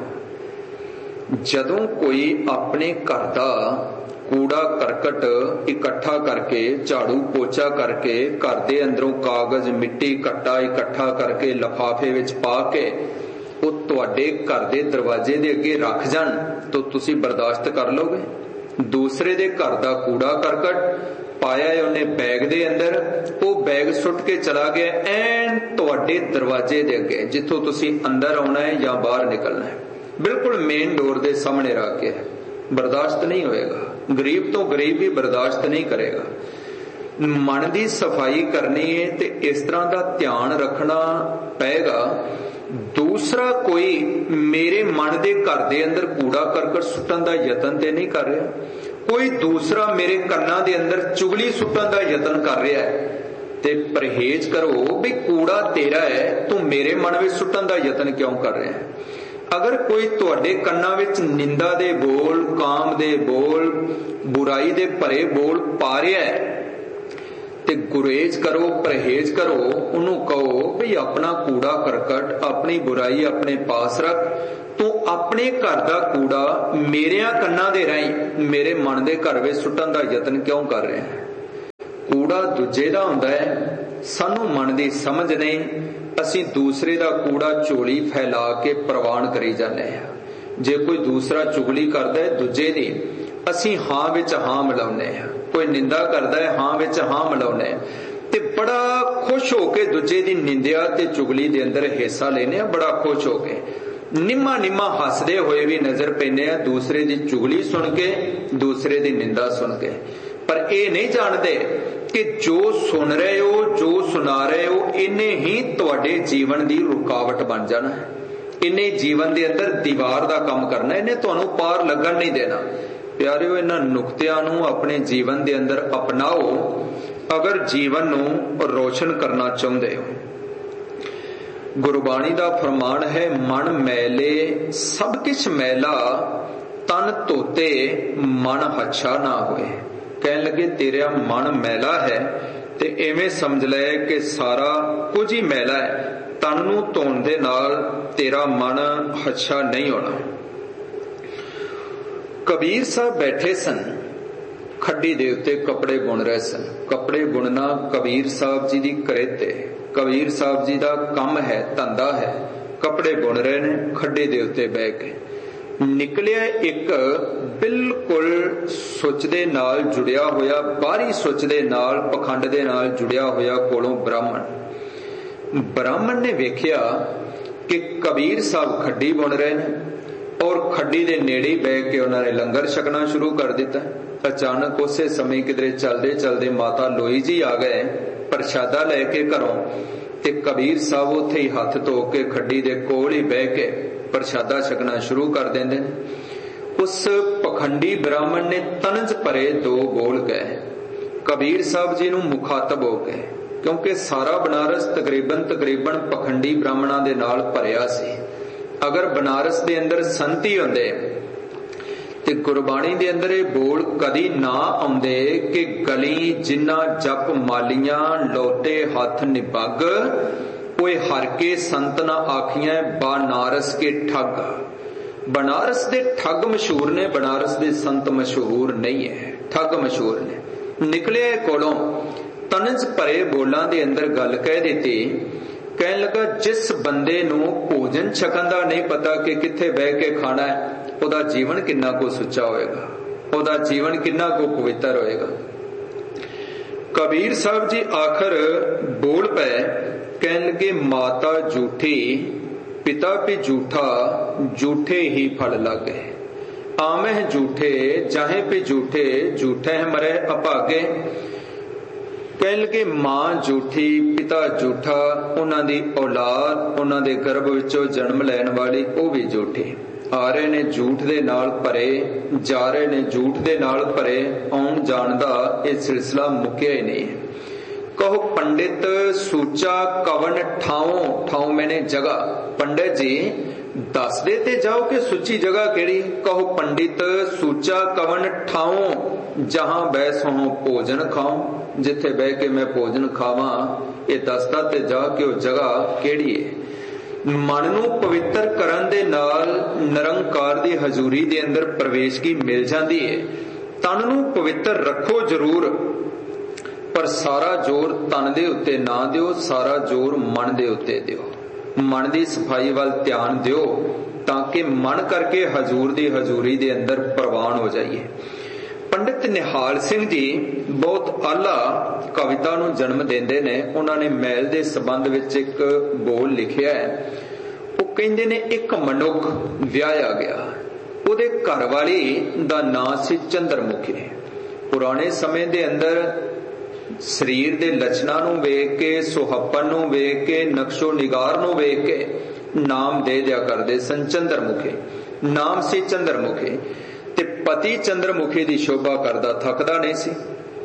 ਜਦੋਂ ਕੋਈ ਆਪਣੇ ਘਰ ਦਾ ਕੂੜਾ ਕਰਕਟ ਇਕੱਠਾ ਕਰਕੇ, ਝਾੜੂ ਪੋਚਾ ਕਰਕੇ, ਘਰ ਦੇ ਅੰਦਰੋਂ ਕਾਗਜ਼ ਮਿੱਟੀ ਘੱਟਾ ਇਕੱਠਾ ਕਰਕੇ ਲਿਫਾਫੇ ਵਿੱਚ ਪਾ ਕੇ ਉਹ ਤੁਹਾਡੇ ਘਰ ਦੇ ਦਰਵਾਜ਼ੇ ਦੇ ਅੱਗੇ ਰੱਖ ਜਾਣ ਤਾਂ ਤੁਸੀਂ ਬਰਦਾਸ਼ਤ ਕਰ ਲਓਗੇ? ਦੂਸਰੇ ਦੇ ਘਰ ਦਾ ਕੂੜਾ ਕਰਕਟ ਪਾਇਆ ਹੈ ਉਹਨੇ ਬੈਗ ਦੇ ਅੰਦਰ, ਉਹ ਬੈਗ ਸੁੱਟ ਕੇ ਚਲਾ ਗਿਆ ਐਨ ਤੁਹਾਡੇ ਦਰਵਾਜ਼ੇ ਦੇ ਅੱਗੇ, ਜਿੱਥੋਂ ਤੁਸੀਂ ਅੰਦਰ ਆਉਣਾ ਹੈ ਜਾਂ ਬਾਹਰ ਨਿਕਲਣਾ ਹੈ, ਬਿਲਕੁਲ ਮੇਨ ਡੋਰ ਦੇ ਸਾਹਮਣੇ ਰੱਖ ਕੇ, ਬਰਦਾਸ਼ਤ ਨਹੀਂ ਹੋਏਗਾ। ਗਰੀਬ ਤੋਂ ਗਰੀਬ ਵੀ ਬਰਦਾਸ਼ਤ ਨਹੀਂ ਕਰੇਗਾ। ਮਨ ਦੀ ਸਫਾਈ ਕਰਨੀ ਹੈ ਤੇ ਇਸ ਤਰ੍ਹਾਂ ਦਾ ਧਿਆਨ ਰੱਖਣਾ ਪਏਗਾ। ਦੂਸਰਾ ਕੋਈ ਮੇਰੇ ਮਨ ਦੇ ਘਰ ਦੇ ਅੰਦਰ ਕੂੜਾ ਕਰਕਟ ਸੁੱਟਣ ਦਾ ਯਤਨ ਤੇ ਨਹੀਂ ਕਰ ਰਿਹਾ, ਕੋਈ ਦੂਸਰਾ ਮੇਰੇ ਕੰਨਾਂ ਦੇ ਅੰਦਰ ਚੁਗਲੀ ਸੁੱਟਣ ਦਾ ਯਤਨ ਕਰ ਰਿਹਾ ਹੈ, ਤੇ ਪਰਹੇਜ਼ ਕਰੋ ਵੀ ਕੂੜਾ ਤੇਰਾ ਹੈ, ਤੂੰ ਮੇਰੇ ਮਨ ਵਿੱਚ ਸੁੱਟਣ ਦਾ ਯਤਨ ਕਿਉਂ ਕਰ ਰਿਹਾ ਹੈ। ਅਗਰ ਕੋਈ ਤੁਹਾਡੇ ਕੰਨਾਂ ਵਿੱਚ ਨਿੰਦਾ ਦੇ ਬੋਲ, ਕਾਮ ਦੇ ਬੋਲ, ਬੁਰਾਈ ਦੇ ਭਰੇ ਬੋਲ ਪਾ ਰਿਹਾ ਹੈ ਤੇ ਤੇ ਗੁਰੇਜ਼ ਕਰੋ, ਪਰਹੇਜ਼ ਕਰੋ। ਉਹਨੂੰ ਕਹੋ ਵੀ ਆਪਣਾ ਕੂੜਾ ਕਰਕਟ, ਆਪਣੀ ਬੁਰਾਈ ਆਪਣੇ ਪਾਸ ਰੱਖ। ਤੂੰ ਆਪਣੇ ਘਰ ਦਾ ਕੂੜਾ ਮੇਰਿਆਂ ਕੰਨਾਂ ਦੇ ਰਾਹੀਂ ਮੇਰੇ ਮਨ ਦੇ ਘਰ ਵਿੱਚ ਸੁੱਟਣ ਦਾ ਯਤਨ ਕਿਉਂ ਕਰ ਰਿਹਾ ਹੈ? ਕੂੜਾ ਦੂਜੇ ਦਾ ਹੁੰਦਾ ਹੈ, ਸਾਨੂੰ ਮਨ ਦੀ ਸਮਝ ਨਹੀਂ। ਅਸੀਂ ਦੂਸਰੇ ਦਾ ਕੂੜਾ ਝੋਲੀ ਫੈਲਾ ਕੇ ਪ੍ਰਵਾਨ ਕਰੀ ਜਾਂਦੇ ਹਾਂ। ਜੇ ਕੋਈ ਦੂਸਰਾ ਚੁਗਲੀ ਕਰਦਾ ਹੈ ਦੂਜੇ ਦੀ, ਅਸੀਂ ਹਾਂ ਵਿੱਚ ਹਾਂ ਮਿਲਾਉਂਦੇ ਹਾਂ। ਕੋਈ ਨਿੰਦਾ ਕਰਦਾ ਹੈ, ਹਾਂ ਵਿੱਚ ਹਾਂ ਮਿਲਾਉਂਦੇ ਹਾਂ ਤੇ ਬੜਾ ਖੁਸ਼ ਹੋ ਕੇ ਦੂਜੇ ਦੀ ਨਿੰਦਿਆ ਤੇ ਚੁਗਲੀ ਦੇ ਅੰਦਰ ਹਿੱਸਾ ਲੈਂਦੇ ਹਾਂ। ਬੜਾ ਖੁਸ਼ ਹੋ ਕੇ ਨਿੰਮਾ ਨਿੰਮਾ ਹੱਸਦੇ ਹੋਏ ਵੀ ਨਜ਼ਰ ਪੈਂਦੇ ਆ ਦੂਸਰੇ ਦੀ ਚੁਗਲੀ ਸੁਣ ਕੇ, ਦੂਸਰੇ ਦੀ ਨਿੰਦਾ ਸੁਣ ਕੇ। ਪਰ ਇਹ ਨਹੀਂ ਜਾਣਦੇ ਕਿ ਜੋ ਸੁਣ ਰਹੇ ਹੋ, ਜੋ ਸੁਣਾ ਰਹੇ ਹੋ, ਇਹਨੇ ਹੀ ਤੁਹਾਡੇ ਜੀਵਨ ਦੀ ਰੁਕਾਵਟ ਬਣ ਜਾਣਾ ਹੈ। ਇਹਨੇ ਜੀਵਨ ਦੇ ਅੰਦਰ ਦੀਵਾਰ ਦਾ ਕੰਮ ਕਰਨਾ, ਇਹਨੇ ਤੁਹਾਨੂੰ ਪਾਰ ਲੱਗਣ ਨਹੀਂ ਦੇਣਾ। ਪਿਆਰਿਓ, ਇਹਨਾਂ ਨੁਕਤਿਆਂ ਨੂੰ ਆਪਣੇ ਜੀਵਨ ਦੇ ਅੰਦਰ ਅਪਣਾਓ ਅਗਰ ਜੀਵਨ ਨੂੰ ਰੋਸ਼ਨ ਕਰਨਾ ਚਾਹੁੰਦੇ ਹੋ। ਗੁਰਬਾਣੀ ਦਾ ਫਰਮਾਨ ਹੈ, ਮਨ ਮੈਲੇ ਸਭ ਕਿਛ ਮੈਲਾ, ਤਨ ਧੋਤੇ ਮਨ ਹੱਛਾ ਨਾ ਹੋਏ। ਕਹਿਣ ਲੱਗੇ ਤੇਰਾ ਮਨ ਮੈਲਾ ਹੈ ਤੇ ਐਵੇਂ ਸਮਝ ਲੈ ਕਿ ਸਾਰਾ ਕੁਝ ਹੀ ਮੈਲਾ ਹੈ। ਤਨ ਨੂੰ ਧੋਣ ਦੇ ਨਾਲ ਤੇਰਾ ਮਨ ਹੱਛਾ ਨਹੀਂ ਹੋਣਾ। ਕਬੀਰ ਸਾਹਿਬ ਬੈਠੇ ਸਨ, ਖੱਡੀ ਦੇ ਉੱਤੇ ਕੱਪੜੇ ਬੁਣ ਰਹੇ ਸਨ। ਕੱਪੜੇ ਬੁਣਨਾ ਕਬੀਰ ਸਾਹਿਬ ਜੀ ਦੀ ਕਿਰਤ ਹੈ, ਕਬੀਰ ਸਾਹਿਬ ਜੀ ਦਾ ਕੰਮ ਹੈ, ਧੰਦਾ ਹੈ। ਕੱਪੜੇ ਬੁਣ ਰਹੇ ਨੇ ਖੱਡੇ ਦੇ ਉੱਤੇ ਬਹਿ ਕੇ। ਨਿਕਲਿਆ ਇੱਕ ਬਿਲਕੁਲ ਸੁੱਚ ਦੇ ਨਾਲ ਜੁੜਿਆ ਹੋਇਆ, ਬਾਹਰੀ ਸੁੱਚ ਦੇ ਨਾਲ, ਪਖੰਡ ਦੇ ਨਾਲ ਜੁੜਿਆ ਹੋਇਆ ਕੋਲੋਂ ਬ੍ਰਾਹਮਣ। ਬ੍ਰਾਹਮਣ ਨੇ ਵੇਖਿਆ ਕਿ ਕਬੀਰ ਸਾਹਿਬ ਖੱਡੀ ਬੁਣ ਰਹੇ ਨੇ ਔਰ ਖੱਡੀ ਦੇ ਨੇੜੇ ਬਹਿ ਕੇ ਉਹਨਾਂ ਨੇ ਲੰਗਰ ਛਕਣਾ ਸ਼ੁਰੂ ਕਰ ਦਿੱਤਾ। ਅਚਾਨਕ ਉਸੇ ਸਮੇਂ ਕਿਧਰੇ ਚਲਦੇ ਚਲਦੇ ਮਾਤਾ ਲੋਈ ਜੀ ਆ ਗਏ ਪ੍ਰਸ਼ਾਦਾ ਲੈ ਕੇ ਘਰੋਂ, ਤੇ ਕਬੀਰ ਸਾਹਿਬ ਉੱਥੇ ਹੀ ਹੱਥ ਧੋ ਕੇ ਖੱਡੀ ਦੇ ਕੋਲ ਹੀ ਬਹਿ ਕੇ ਪ੍ਰਸ਼ਾਦਾ ਛਕਣਾ ਸ਼ੁਰੂ ਕਰ ਦਿੰਦੇ ਨੇ। ਉਸ ਪਖੰਡੀ ਬ੍ਰਾਹਮਣ ਨੇ ਤਨਜ ਭਰੇ ਦੋ ਬੋਲ ਗਏ ਕਬੀਰ ਸਾਹਿਬ ਜੀ ਨੂੰ ਮੁਖਾਤਬ ਹੋ ਕੇ, ਕਿਉਂਕਿ ਸਾਰਾ ਬਨਾਰਸ ਤਕਰੀਬਨ ਤਕਰੀਬਨ ਪਖੰਡੀ ਬ੍ਰਾਹਮਣਾਂ ਦੇ ਨਾਲ ਭਰਿਆ ਸੀ। ਅਗਰ ਬਨਾਰਸ ਦੇ ਅੰਦਰ ਸੰਤੀ ਹੁੰਦੇ ਤੇ ਗੁਰਬਾਣੀ ਦੇ ਅੰਦਰ ਇਹ ਬੋਲ ਕਦੀ ਨਾ ਆਉਂਦੇ ਕਿ ਗਲੀ ਜਿਨ੍ਹਾਂ ਜਪ ਮਾਲੀਆਂ ਲੋਟੇ ਹੱਥ ਨਿਭਗ, ਓਏ ਹਰ ਕੇ ਸੰਤ ਨਾ ਆਖੀਆਂ ਬਨਾਰਸ ਕੇ ਠੱਗ। ਬਨਾਰਸ ਦੇ ਠੱਗ ਮਸ਼ਹੂਰ ਨੇ, ਬਨਾਰਸ ਦੇ ਸੰਤ ਮਸ਼ਹੂਰ ਨਹੀਂ ਹੈ, ਠੱਗ ਮਸ਼ਹੂਰ ਨੇ। ਨਿਕਲਿਆ ਕੋਲੋਂ ਤਨਜ ਭਰੇ ਬੋਲਾਂ ਦੇ ਅੰਦਰ ਗੱਲ ਕਹਿ ਦਿੱਤੀ। ਕਹਿਣ ਲੱਗਾ ਜਿਸ ਬੰਦੇ ਨੂੰ ਭੋਜਨ ਛਕਣ ਦਾ ਨਹੀਂ ਪਤਾ ਕਿ ਕਿੱਥੇ ਬਹਿ ਕੇ ਖਾਣਾ ਹੈ, ਉਹਦਾ ਜੀਵਨ ਕਿੰਨਾ ਕੁ ਸੁੱਚਾ ਹੋਏਗਾ, ਉਹਦਾ ਜੀਵਨ ਕਿੰਨਾ ਕੁ ਪਵਿੱਤਰ ਹੋਏਗਾ। ਕਬੀਰ ਸਾਹਿਬ ਜੀ ਆਖਰ ਬੋਲ ਪਏ, ਕਹਿਣ ਲੱਗੇ ਮਾਤਾ ਝੂਠੀ ਪਿਤਾ ਵੀ ਝੂਠਾ, ਝੂਠੇ ਹੀ ਫਲ ਲਾਗੇ। ਆਮਹਿ ਝੂਠੇ ਜਾਹੇ ਪੇ ਝੂਠੇ, ਝੂਠੇ ਮਰੇ ਅਭਾਗੇ। ਕਹਿਣ ਲੱਗੇ ਮਾਂ ਝੂਠੀ ਪਿਤਾ ਝੂਠਾ, ਉਹਨਾਂ ਦੀ ਔਲਾਦ, ਉਹਨਾਂ ਦੇ ਗਰਭ ਵਿੱਚੋਂ ਜਨਮ ਲੈਣ ਵਾਲੀ ਉਹ ਵੀ ਝੂਠੀ। ਆ ਰਹੇ ਨੇ ਝੂਠ ਦੇ ਨਾਲ ਭਰੇ, ਜਾ ਰਹੇ ਨੇ ਝੂਠ ਦੇ ਨਾਲ ਭਰੇ। ਆਉਣ ਜਾਣ ਦਾ ਇਹ ਸਿਲਸਿਲਾ ਮੁੱਕਿਆ ਹੀ ਨਹੀਂ। ਕਹੋ ਪੰਡਿਤ ਸੂਚਾ ਕਵਨ ਠਾਉ, ਠਾਉ ਮੈਨੇ ਜਗ੍ਹਾ। ਪੰਡਿਤ ਜੀ ਦੱਸਦੇ ਤੇ ਜਾਓ ਕਿ ਸੁੱਚੀ ਜਗ੍ਹਾ ਕਿਹੜੀ। ਕਹੋ ਪੰਡਿਤ ਸੂਚਾ ਕਵਨ ਠਾਉ, ਜਹਾਂ ਬੈਸੋ ਭੋਜਨ ਖਾਉ। ਜਿੱਥੇ ਬਹਿ ਕੇ ਮੈਂ ਭੋਜਨ ਖਾਵਾਂ ਇਹ ਦੱਸਦਾ ਤੇ ਜਾ ਕਿ ਉਹ ਜਗ੍ਹਾ ਕਿਹੜੀ ਹੈ। ਮਨ ਨੂੰ ਪਵਿੱਤਰ ਕਰਨ ਦੇ ਨਾਲ ਨਿਰੰਕਾਰ ਦੀ ਹਜ਼ੂਰੀ ਦੇ ਅੰਦਰ ਪ੍ਰਵੇਸ਼ਗੀ ਮਿਲ ਜਾਂਦੀ ਹੈ। ਤਨ ਨੂੰ ਪਵਿੱਤਰ ਰੱਖੋ ਜ਼ਰੂਰ, ਪਰ ਸਾਰਾ ਜ਼ੋਰ ਤਨ ਦੇ ਉੱਤੇ ਨਾ ਦਿਓ, ਸਾਰਾ ਜ਼ੋਰ ਮਨ ਦੇ ਉੱਤੇ ਦਿਓ। ਮਨ ਦੀ ਸਫਾਈ ਵੱਲ ਧਿਆਨ ਦਿਓ ਤਾਂ ਕਿ ਮਨ ਕਰਕੇ ਹਜ਼ੂਰ ਦੀ ਹਜ਼ੂਰੀ ਦੇ ਅੰਦਰ ਪ੍ਰਵਾਨ ਹੋ ਜਾਈਏ। ਪੰਡਿਤ ਨਿਹਾਲ ਸਿੰਘ ਜੀ ਬਹੁਤ ਆਲਾ ਕਵਿਤਾ ਨੂੰ ਜਨਮ ਦਿੰਦੇ ਨੇ। ਉਹਨਾਂ ਨੇ ਮੈਲ ਦੇ ਸੰਬੰਧ ਵਿੱਚ ਇੱਕ ਬੋਲ ਲਿਖਿਆ ਹੈ। ਉਹ ਕਹਿੰਦੇ ਨੇ ਇੱਕ ਮਨੁੱਖ ਵਿਆਹਿਆ ਗਿਆ, ਉਹਦੇ ਘਰ ਵਾਲੀ ਦਾ ਨਾਂ ਸੀ ਚੰਦਰਮੁਖੀ। ਪੁਰਾਣੇ ਸਮੇਂ ਦੇ ਅੰਦਰ ਸਰੀਰ ਦੇ ਲੱਛਣਾਂ ਨੂੰ ਵੇਖ ਕੇ, ਸੁਹੱਪਨ ਨੂੰ ਵੇਖ ਕੇ, ਨਕਸ਼ੋ ਨਿਗਾਰ ਨੂੰ ਵੇਖ ਕੇ ਨਾਮ ਦੇ ਦਿਆ ਕਰਦੇ ਸਨ ਚੰਦਰਮੁਖੀ। ਨਾਮ ਸੀ ਚੰਦਰਮੁਖੀ ਤੇ ਪਤੀ ਚੰਦਰਮੁਖੀ ਦੀ ਸ਼ੋਭਾ ਕਰਦਾ ਥੱਕਦਾ ਨਹੀਂ ਸੀ।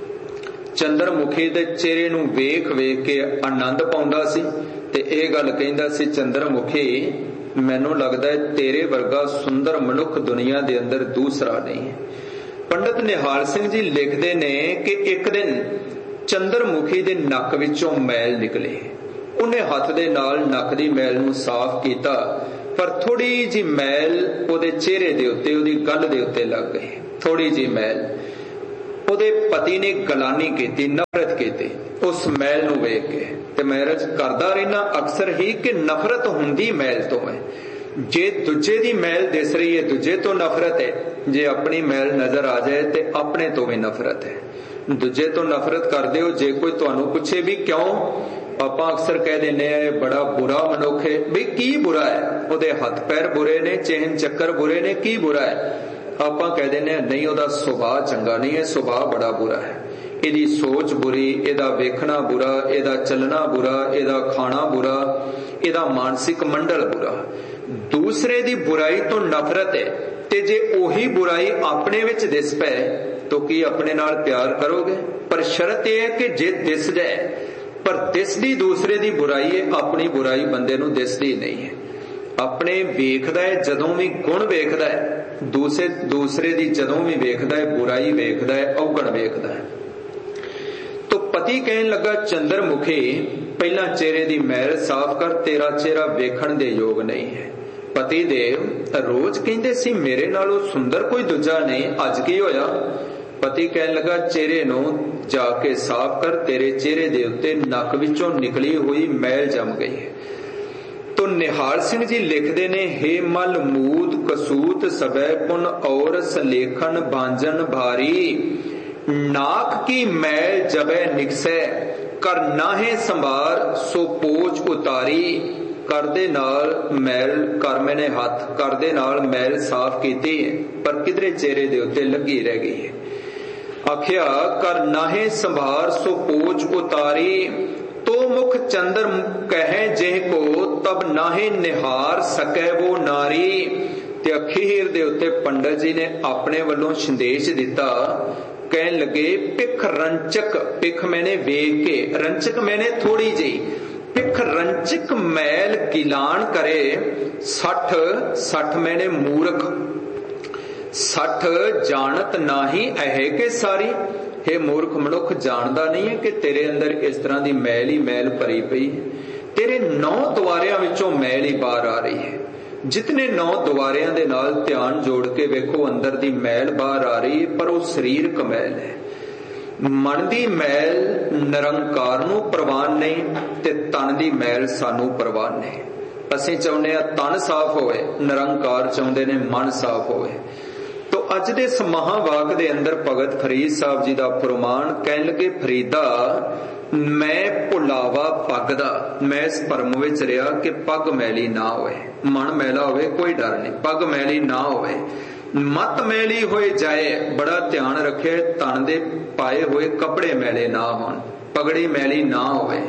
ਚੰਦਰਮੁਖੀ ਦੇ ਚਿਹਰੇ ਨੂੰ ਵੇਖ ਵੇਖ ਕੇ ਆਨੰਦ ਪਾਉਂਦਾ ਸੀ ਤੇ ਇਹ ਗੱਲ ਕਹਿੰਦਾ ਸੀ, ਚੰਦਰਮੁਖੀ ਮੈਨੂੰ ਲੱਗਦਾ ਹੈ ਤੇਰੇ ਵਰਗਾ ਸੁੰਦਰ ਮਨੁੱਖ ਦੁਨੀਆ ਦੇ ਅੰਦਰ ਦੂਸਰਾ ਨਹੀਂ ਹੈ। ਪੰਡਿਤ ਨਿਹਾਲ ਸਿੰਘ ਜੀ ਲਿਖਦੇ ਨੇ ਕਿ ਇੱਕ ਦਿਨ ਚੰਦਰਮੁਖੀ ਦੇ ਨੱਕ ਵਿੱਚੋਂ ਮੈਲ ਨਿਕਲੇ। ਉਹਨੇ ਹੱਥ ਦੇ ਨਾਲ ਨੱਕ ਦੀ ਮੈਲ ਨੂੰ ਸਾਫ਼ ਕੀਤਾ, ਪਰ ਥੋੜੀ ਜਿਹੀ ਮੈਲ ਉਹਦੇ ਚਿਹਰੇ ਦੇ ਉੱਤੇ, ਉਹਦੀ ਗੱਲ ਦੇ ਉੱਤੇ ਲੱਗ ਗਈ। ਥੋੜੀ ਜਿਹੀ ਮੈਲ। ਉਹਦੇ ਪਤੀ ਨੇ ਗਲਾਨੀ ਕੀਤੀ, ਨਫ਼ਰਤ ਕੀਤੀ ਉਸ ਮੈਲ ਨੂੰ ਵੇਖ ਕੇ। ਤੇ ਮੈਂ ਅਰਜ਼ ਕਰਦਾ ਰਹਿਣਾ ਅਕਸਰ ਹੀ ਕਿ ਨਫ਼ਰਤ ਹੁੰਦੀ ਮੈਲ ਤੋਂ ਹੈ। ਜੇ ਦੂਜੇ ਦੀ ਮੈਲ ਦਿਸ ਰਹੀ ਹੈ ਦੂਜੇ ਤੋਂ ਨਫ਼ਰਤ ਹੈ, ਜੇ ਆਪਣੀ ਮੈਲ ਨਜ਼ਰ ਆ ਜਾਏ ਤੇ ਆਪਣੇ ਤੋਂ ਵੀ ਨਫ਼ਰਤ ਹੈ। ਦੂਜੇ ਤੋਂ ਨਫ਼ਰਤ ਕਰਦੇ ਹੋ। ਜੇ ਕੋਈ ਤੁਹਾਨੂੰ ਪੁੱਛੇ ਵੀ ਕਿਉਂ, ਆਪਾਂ ਅਕਸਰ ਕਹਿ ਦਿੰਦੇ ਆ ਇਹ ਬੜਾ ਬੁਰਾ ਮਨੁੱਖ ਹੈ। ਬਈ ਕੀ ਬੁਰਾ ਹੈ? ਉਹਦੇ ਹੱਥ ਪੈਰ ਬੁਰੇ ਨੇ, ਚਿਹਨ ਚੱਕਰ ਬੁਰੇ ਨੇ, ਕੀ ਬੁਰਾ ਹੈ? ਆਪਾਂ ਕਹਿ ਦਿੰਦੇ ਆ ਨਹੀਂ ਉਹਦਾ ਸੁਭਾਅ ਚੰਗਾ ਨਹੀਂ ਹੈ, ਸੁਭਾਅ ਬੜਾ ਬੁਰਾ ਹੈ, ਇਹਦੀ ਸੋਚ ਬੁਰੀ, ਇਹਦਾ ਵੇਖਣਾ ਬੁਰਾ, ਇਹਦਾ ਚੱਲਣਾ ਬੁਰਾ, ਇਹਦਾ ਖਾਣਾ ਬੁਰਾ, ਇਹਦਾ ਮਾਨਸਿਕ ਮੰਡਲ ਬੁਰਾ। ਦੂਸਰੇ ਦੀ ਬੁਰਾਈ ਤੋਂ ਨਫ਼ਰਤ ਹੈ, ਤੇ ਜੇ ਉਹੀ ਬੁਰਾਈ ਆਪਣੇ ਵਿੱਚ ਦਿਸ ਪਏ ਤਾਂ ਕੀ ਆਪਣੇ ਨਾਲ ਪਿਆਰ ਕਰੋਗੇ? ਪਰ ਸ਼ਰਤ ਇਹ ਹੈ ਕਿ ਜੇ ਦਿਸ ਜਾਏ, ਪਰ ਦਿਸਦੀ ਦੂਸਰੇ ਦੀ ਬੁਰਾਈ ਹੈ, ਆਪਣੀ ਬੁਰਾਈ ਬੰਦੇ ਨੂੰ ਦਿਸਦੀ ਨਹੀਂ ਹੈ। ਆਪਣੇ ਵੇਖਦਾ ਹੈ ਜਦੋਂ ਵੀ ਗੁਣ ਵੇਖਦਾ ਹੈ, ਦੂਸਰੇ ਦੂਸਰੇ ਦੀ ਜਦੋਂ ਵੀ ਵੇਖਦਾ ਹੈ ਬੁਰਾਈ ਵੇਖਦਾ ਹੈ, ਔਗਣ ਵੇਖਦਾ ਹੈ। ਤੋ ਪਤੀ ਕਹਿਣ ਲੱਗਾ ਚੰਦਰਮੁਖੀ ਪਹਿਲਾਂ ਚਿਹਰੇ ਦੀ ਮੈਲ ਸਾਫ਼ ਕਰ, ਤੇਰਾ ਚਿਹਰਾ ਵੇਖਣ ਦੇ ਯੋਗ ਨਹੀਂ ਹੈ। ਪਤੀ ਦੇਵ ਰੋਜ਼ ਕਹਿੰਦੇ ਸੀ ਮੇਰੇ ਨਾਲੋਂ ਸੁੰਦਰ ਕੋਈ ਦੂਜਾ ਨਹੀਂ, ਅੱਜ ਕੀ ਹੋਇਆ? ਪਤੀ ਕਹਿਣ ਲੱਗਾ ਚਿਹਰੇ ਨੂੰ ਜਾ ਕੇ ਸਾਫ਼ ਕਰ, ਤੇਰੇ ਚਿਹਰੇ ਦੇ ਉੱਤੇ ਨੱਕ ਵਿੱਚੋਂ ਨਿਕਲੀ ਹੋਈ ਮੈਲ ਜੰਮ ਗਈ ਹੈ। ਤੋ ਨਿਹਾਲ ਸਿੰਘ ਜੀ ਲਿਖਦੇ ਨੇ, ਹੇ ਮਲ ਮੂਦ ਕਸੂਤ ਸਬੈ ਪੁਨ ਔਰ ਸਲੇਖਨ ਬਾਂਜਨ ਭਾਰੀ, ਨਾਕ ਕੀ ਮੈਲ ਜਬੈ ਨਿਕਸੈ ਕਰ ਨਾਹੇ ਸੰਭਾਰ ਸੋ ਪੋਚ ਉਤਾਰੀ। ਕਰਦੇ ਨਾਲ ਮੈਲ ਕਰ ਮੈਨੇ ਹੱਥ ਕਰਦੇ ਨਾਲ ਮੈਲ ਸਾਫ਼ ਕੀਤੀ ਹੈ, ਪਰ ਕਿਧਰੇ ਚਿਹਰੇ ਦੇ ਉੱਤੇ ਲੱਗੀ ਰਹਿ ਗਈ ਹੈ। ਆਖਿਆ ਕਰ ਨਾਹੇ ਸੰਭਾਰ ਸੋ ਪੋਚ ਉਤਾਰੀ, ਤੋ ਮੁਖ ਚੰਦਰ ਕਹੈ ਜਿਹ ਕੋ ਤਬ ਨਾਹੇ ਨਿਹਾਰ ਸਕੈ ਵੋ ਨਾਰੀ। ਤੇ ਅਖੀਰ ਦੇ ਉੱਤੇ ਪੰਡਤ ਜੀ ਨੇ ਆਪਣੇ ਵੱਲੋਂ ਸੰਦੇਸ਼ ਦਿੱਤਾ, ਕਹਿਣ ਲੱਗੇ ਪਿੱਖ ਰੰਚਕ, ਪਿੱਖ ਮੈਨੇ ਵੇਖ ਕੇ, ਰੰਚਕ ਮੈਨੇ ਥੋੜੀ ਜਿਹੀ, ਪਿੱਖ ਰੰਚਕ ਮੈਲ ਗਿਲਾਨ ਕਰੇ, ਸੱਠ ਸੱਠ ਮੈਨੇ ਮੂਰਖ, ਸੱਠ ਜਾਣਤ ਨਾਹੀ ਅਹੇ ਕੇ ਸਾਰੀ। हे ਮੂਰਖ ਮਨੁੱਖ, ਜਾਣਦਾ ਨਹੀਂ ਹੈ ਕਿ ਤੇਰੇ ਅੰਦਰ ਇਸ ਤਰ੍ਹਾਂ ਦੀ ਮੈਲ ਹੀ ਮੈਲ ਭਰੀ ਪਈ ਹੈ। ਤੇਰੇ ਨੌ ਦੁਆਰਿਆਂ ਵਿੱਚੋਂ ਮੈਲ ਹੀ ਬਾਹਰ ਆ ਰਹੀ ਹੈ। ਜਿਤਨੇ ਨੌ ਦੁਆਰਿਆਂ ਦੇ ਨਾਲ ਧਿਆਨ ਜੋੜ ਕੇ ਵੇਖੋ ਅੰਦਰ ਦੀ ਮੈਲ ਬਾਹਰ ਆ ਰਹੀ ਹੈ, ਪਰ ਉਹ ਸਰੀਰਕ ਮੈਲ ਹੈ। ਮਨ ਦੀ ਮੈਲ ਨਿਰੰਕਾਰ ਨੂੰ ਪ੍ਰਵਾਨ ਨਹੀਂ, ਤੇ ਤਨ ਦੀ ਮੈਲ ਸਾਨੂੰ ਪ੍ਰਵਾਨ ਨਹੀਂ। ਅਸੀਂ ਚਾਹੁੰਦੇ ਹਾਂ ਤਨ ਸਾਫ਼ ਹੋਵੇ, ਨਿਰੰਕਾਰ ਚਾਹੁੰਦੇ ਨੇ ਮਨ ਸਾਫ਼ ਹੋਵੇ। ਤੋ ਅੱਜ ਦੇ ਇਸ ਮਹਾਵਾਕ ਦੇ ਅੰਦਰ ਭਗਤ ਫਰੀਦ ਸਾਹਿਬ ਜੀ ਦਾ ਫਰਮਾਨ, ਕਹਿਣ ਲੱਗੇ ਫਰੀਦਾ ਮੈਂ ਭੁਲਾਵਾ ਪੱਗ ਦਾ, ਮੈਂ ਇਸ ਭਰਮ ਵਿੱਚ ਰਿਹਾ ਕਿ ਪੱਗ ਮੈਲੀ ਨਾ ਹੋਵੇ, ਮਨ ਮੈਲਾ ਹੋਵੇ ਕੋਈ ਡਰ ਨਹੀਂ, ਪੱਗ ਮੈਲੀ ਨਾ ਹੋਵੇ, ਮਤ ਮੈਲੀ ਹੋਏ ਜਾਏ, ਬੜਾ ਧਿਆਨ ਰੱਖੇ ਤਨ ਦੇ ਪਾਏ ਹੋਏ ਕੱਪੜੇ ਮੈਲੇ ਨਾ ਹੋਣ, ਪਗੜੀ ਮੈਲੀ ਨਾ ਹੋਵੇ।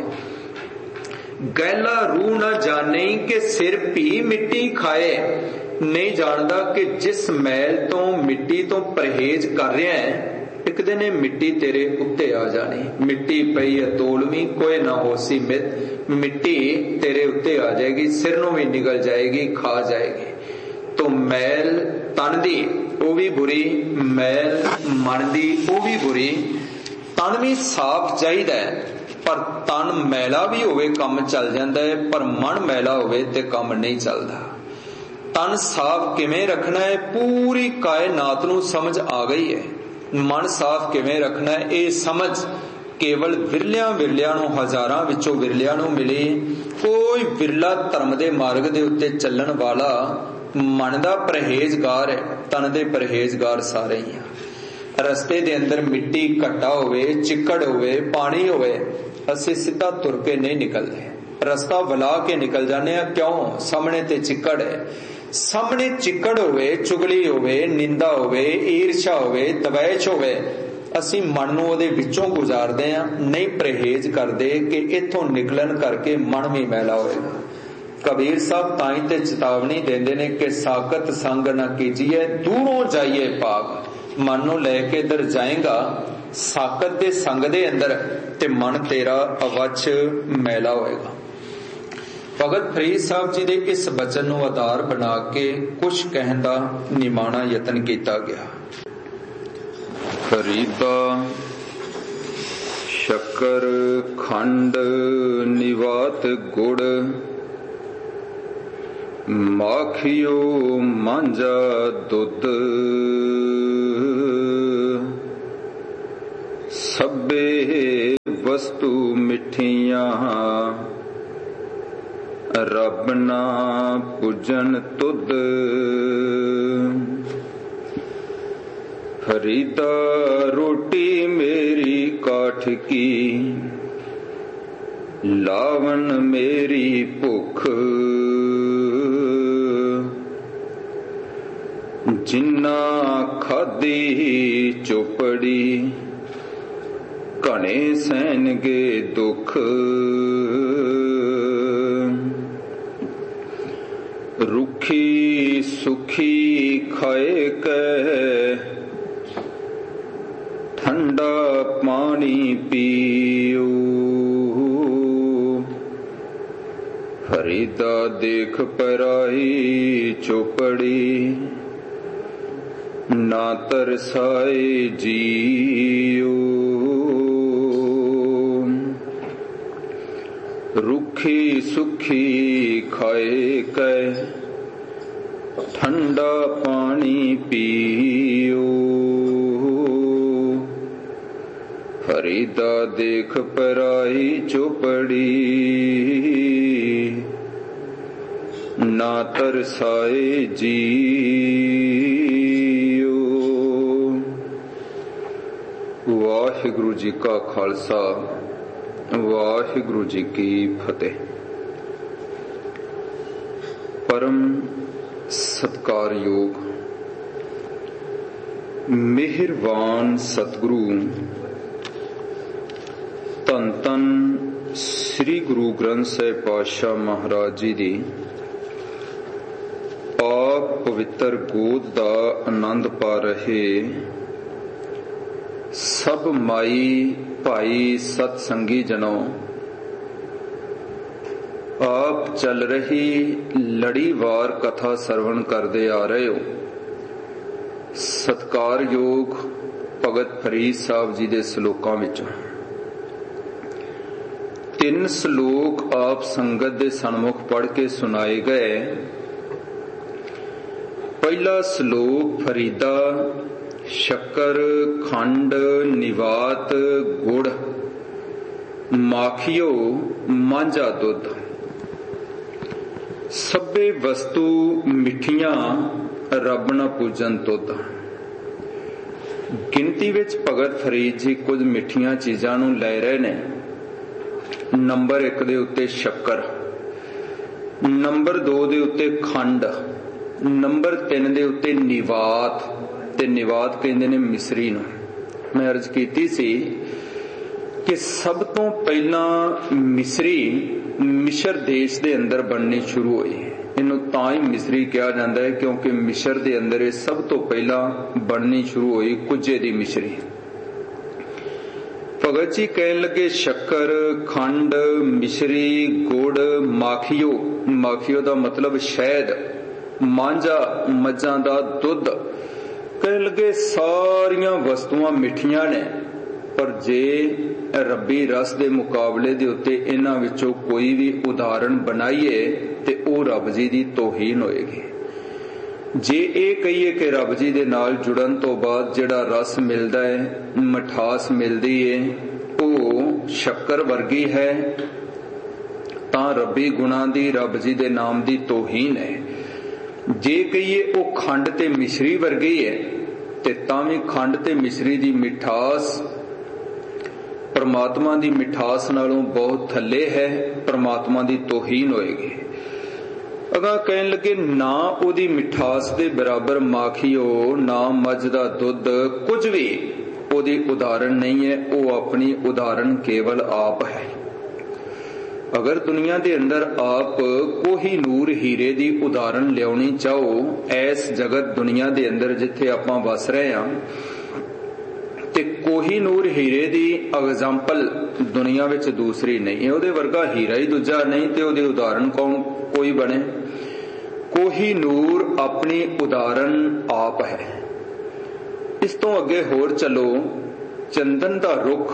ਗੈਲਾ ਰੂਹ ਨਾ ਜਾਣੇ ਕਿ ਸਿਰ ਭੀ ਮਿੱਟੀ ਖਾਏ, ਨਹੀਂ ਜਾਣਦਾ ਕਿ ਜਿਸ ਮੈਲ ਤੋਂ ਮਿੱਟੀ ਤੋਂ ਪਰਹੇਜ਼ ਕਰ ਰਿਹਾ ਹੈ, ਇੱਕ ਦਿਨ ਇਹ ਮਿੱਟੀ ਤੇਰੇ ਉੱਤੇ ਆ ਜਾਣੀ। ਮਿੱਟੀ ਪਈ ਹੈ ਤੋਲਵੀਂ, ਕੋਈ ਨਾ ਹੋਸੀ ਮਿੱਤ, ਮਿੱਟੀ ਤੇਰੇ ਉੱਤੇ ਆ ਜਾਏਗੀ, ਸਿਰ ਨੂੰ ਵੀ ਨਿਗਲ ਜਾਏਗੀ, ਖਾ ਜਾਏਗੀ। ਤੋ ਮੈਲ ਤਨ ਦੀ ਉਹ ਵੀ ਬੁਰੀ, ਮੈਲ ਮਨ ਦੀ ਉਹ ਵੀ ਬੁਰੀ। ਤਨ ਵੀ ਸਾਫ਼ ਚਾਹੀਦਾ ਹੈ, ਪਰ ਤਨ ਮੈਲਾ ਵੀ ਹੋਵੇ ਕੰਮ ਚੱਲ ਜਾਂਦਾ ਹੈ, ਪਰ ਮਨ ਮੈਲਾ ਹੋਵੇ ਤੇ ਕੰਮ ਨਹੀਂ ਚੱਲਦਾ। ਤਨ ਸਾਫ਼ ਕਿਵੇਂ ਰੱਖਣਾ ਹੈ, ਪੂਰੀ ਕਾਇਨਾਤ ਨੂੰ ਸਮਝ ਆ ਗਈ ਹੈ। ਮਨ ਸਾਫ਼ ਕਿਵੇਂ ਰੱਖਣਾ ਹੈ, ਇਹ ਸਮਝ ਕੇਵਲ ਵਿਰਲਿਆਂ ਵਿਰਲਿਆਂ ਨੂੰ, ਹਜ਼ਾਰਾਂ ਵਿੱਚੋਂ ਵਿਰਲਿਆਂ ਨੂੰ ਮਿਲੀ। ਕੋਈ ਵਿਰਲਾ ਧਰਮ ਦੇ ਮਾਰਗ ਦੇ ਉੱਤੇ ਚੱਲਣ ਵਾਲਾ ਮਨ ਦਾ ਪਰਹੇਜ਼ਗਾਰ ਹੈ, ਤਨ ਦੇ ਪਰਹੇਜ਼ਗਾਰ ਸਾਰੇ ਹੀ ਆ। ਰਸਤੇ ਦੇ ਅੰਦਰ ਮਿੱਟੀ ਘੱਟਾ ਹੋਵੇ, ਚਿੱਕੜ ਹੋਵੇ, ਪਾਣੀ ਹੋਵੇ, ਅਸੀਂ ਸਿੱਧਾ ਤੁਰ ਕੇ ਨਹੀਂ ਨਿਕਲਦੇ, ਰਸਤਾ ਬੁਲਾ ਕੇ ਨਿਕਲ ਜਾਂਦੇ ਆ। ਕਿਉਂ? ਸਾਹਮਣੇ ਤੇ ਚਿੱਕੜ ਹੈ। ਸਾਹਮਣੇ ਚਿੱਕੜ ਹੋਵੇ, ਚੁਗਲੀ ਹੋਵੇ, ਨਿੰਦਾ ਹੋਵੇ, ਈਰਸ਼ਾ ਹੋਵੇ, ਦਵੈਸ਼ ਹੋਵੇ, ਅਸੀਂ ਮਨ ਨੂੰ ਉਹਦੇ ਵਿੱਚੋਂ ਗੁਜ਼ਾਰਦੇ ਆ, ਨਹੀਂ ਪਰਹੇਜ਼ ਕਰਦੇ ਕਿ ਇੱਥੋਂ ਨਿਕਲਣ ਕਰਕੇ ਮਨ ਵੀ ਮੈਲਾ ਹੋਏਗਾ। ਕਬੀਰ ਸਾਹਿਬ ਤਾਂ ਹੀ ਤੇ ਚੇਤਾਵਨੀ ਦਿੰਦੇ ਨੇ ਕਿ ਸਾਕਤ ਸੰਗ ਨਾ ਕੀਜੀਏ, ਦੂਰੋਂ ਜਾਈਏ ਭਾਗ। ਮਨ ਨੂੰ ਲੈ ਕੇ ਇਧਰ ਜਾਏਗਾ ਸਾਕਤ ਦੇ ਸੰਗ ਦੇ ਅੰਦਰ, ਤੇ ਮਨ ਤੇਰਾ ਅਵੱਛ ਮੈਲਾ ਹੋਏਗਾ। ਭਗਤ ਫਰੀਦ ਸਾਹਿਬ ਜੀ ਦੇ ਇਸ ਬਚਨ ਨੂੰ ਆਧਾਰ ਬਣਾ ਕੇ ਕੁਝ ਕਹਿਣ ਦਾ ਨਿਮਾਣਾ ਯਤਨ ਕੀਤਾ ਗਿਆ। ਫਰੀਦਾ शक्कर खंड निवात गुड़ माखियो मांझा दुध सब्बे वस्तु मिठियां रब ना पूजन तुद फरीदा रोटी मेरी काठ की लावन मेरी भुख जिन्ना खादी चौपड़ी घने सहनगे दुख रुखी सुखी खाए कै ठंडा पानी पियो फरीदा देख पराई चौपड़ी ना तरसाए जियो रुखी सुखी खाए कै ठंडा पानी पियो फरीदा देख पराई चौपड़ी ना तरसाए जियो। वाहिगुरु जी का खालसा वाहिगुरु जी की फतेह। परम सत्कारयोग मेहरबान सतगुरु धन धन श्री गुरु ग्रंथ साहिब पातशाह महाराज जी दी आप पवित्र गोद दा आनंद पा रहे सब माई भाई सतसंगी जनों, आप चल रही लड़ीवार कथा सरवण करते आ रहे हो। सत्कार योग भगत फरीद साहब जी दे सलोकां विचों तीन सलोक आप संगत दे सन्मुख पढ़ के सुनाए गए। पहला सलोक फरीदा शक्कर खंड निवात गुड़ माखियो मांझा दुध सब्बे वस्तु मिठियां रब ना पूजन तुद। गिनती विच भगत फरीद जी कुछ मिठियां चीजां नूं लै रहे ने। नंबर एक दे उत्ते शक्कर, नंबर दो दे उत्ते खंड, नंबर तीन दे उत्ते निवात ते निवात कहंदे ने मिसरी नूं। मैं अर्ज कीती सी कि सब तो पहला मिसरी मिस्र देश दे अंदर बननी शुरू हुई। इनू तां ही मिसरी कहा जाता है क्योंकि मिस्र दे अंदर ये सब तो पहला बननी शुरू हुई कुजे दी मिसरी। भगत जी कहन लगे शक्कर खंड मिश्री गुड़ माखियो, माखियो का मतलब शहद, मांझा मज्जां दा दुध। कहन लगे सारियां वस्तुआं मिठियां ने पर जे रब्बी रस दे मुकाबले दे उत्ते इन्हां विचों कोई भी उदाहरण बनाइए ते ओ रब जी दी तौहीन होएगी। जे ये कहिए कि रब जी दे नाल जुड़न तो बाद जिहड़ा रस मिलदा है, मिठास मिलदी है, ओ शक्कर वर्गी है तां रब्बी गुणां दी रब जी दे नाम दी तौहीन है। जे कहिए ओ खंड ते मिश्री वर्गी है ते तां वी खंड ते मिश्री दी मिठास परमात्मा दी मिठास नालों बहुत थल्ले है, परमात्मा दी तौहीन होएगी। अगा कहन लगे ना ओदी मिठास दे बराबर माखियो ना मझ दा दुध कुछ भी ओदी उदाहरण नहीं है। ओ अपनी उदाहरण केवल आप है। अगर दुनिया दे अंदर आप कोहिनूर हीरे दी उदाहरण लियाउणी चाहो, ऐस जगत दुनिया दे अंदर जिथे आपां वस रहे हां ते कोहिनूर हीरे दी एग्जाम्पल दुनिया विच दूसरी नहीं है। ओदे वर्गा हीरा ही दूजा नहीं ते ओदे उदाहरण कौन कोई बने। कोहिनूर अपनी उदाहरण आप है। इस तो अगे होर चलो, चंदन दा रुख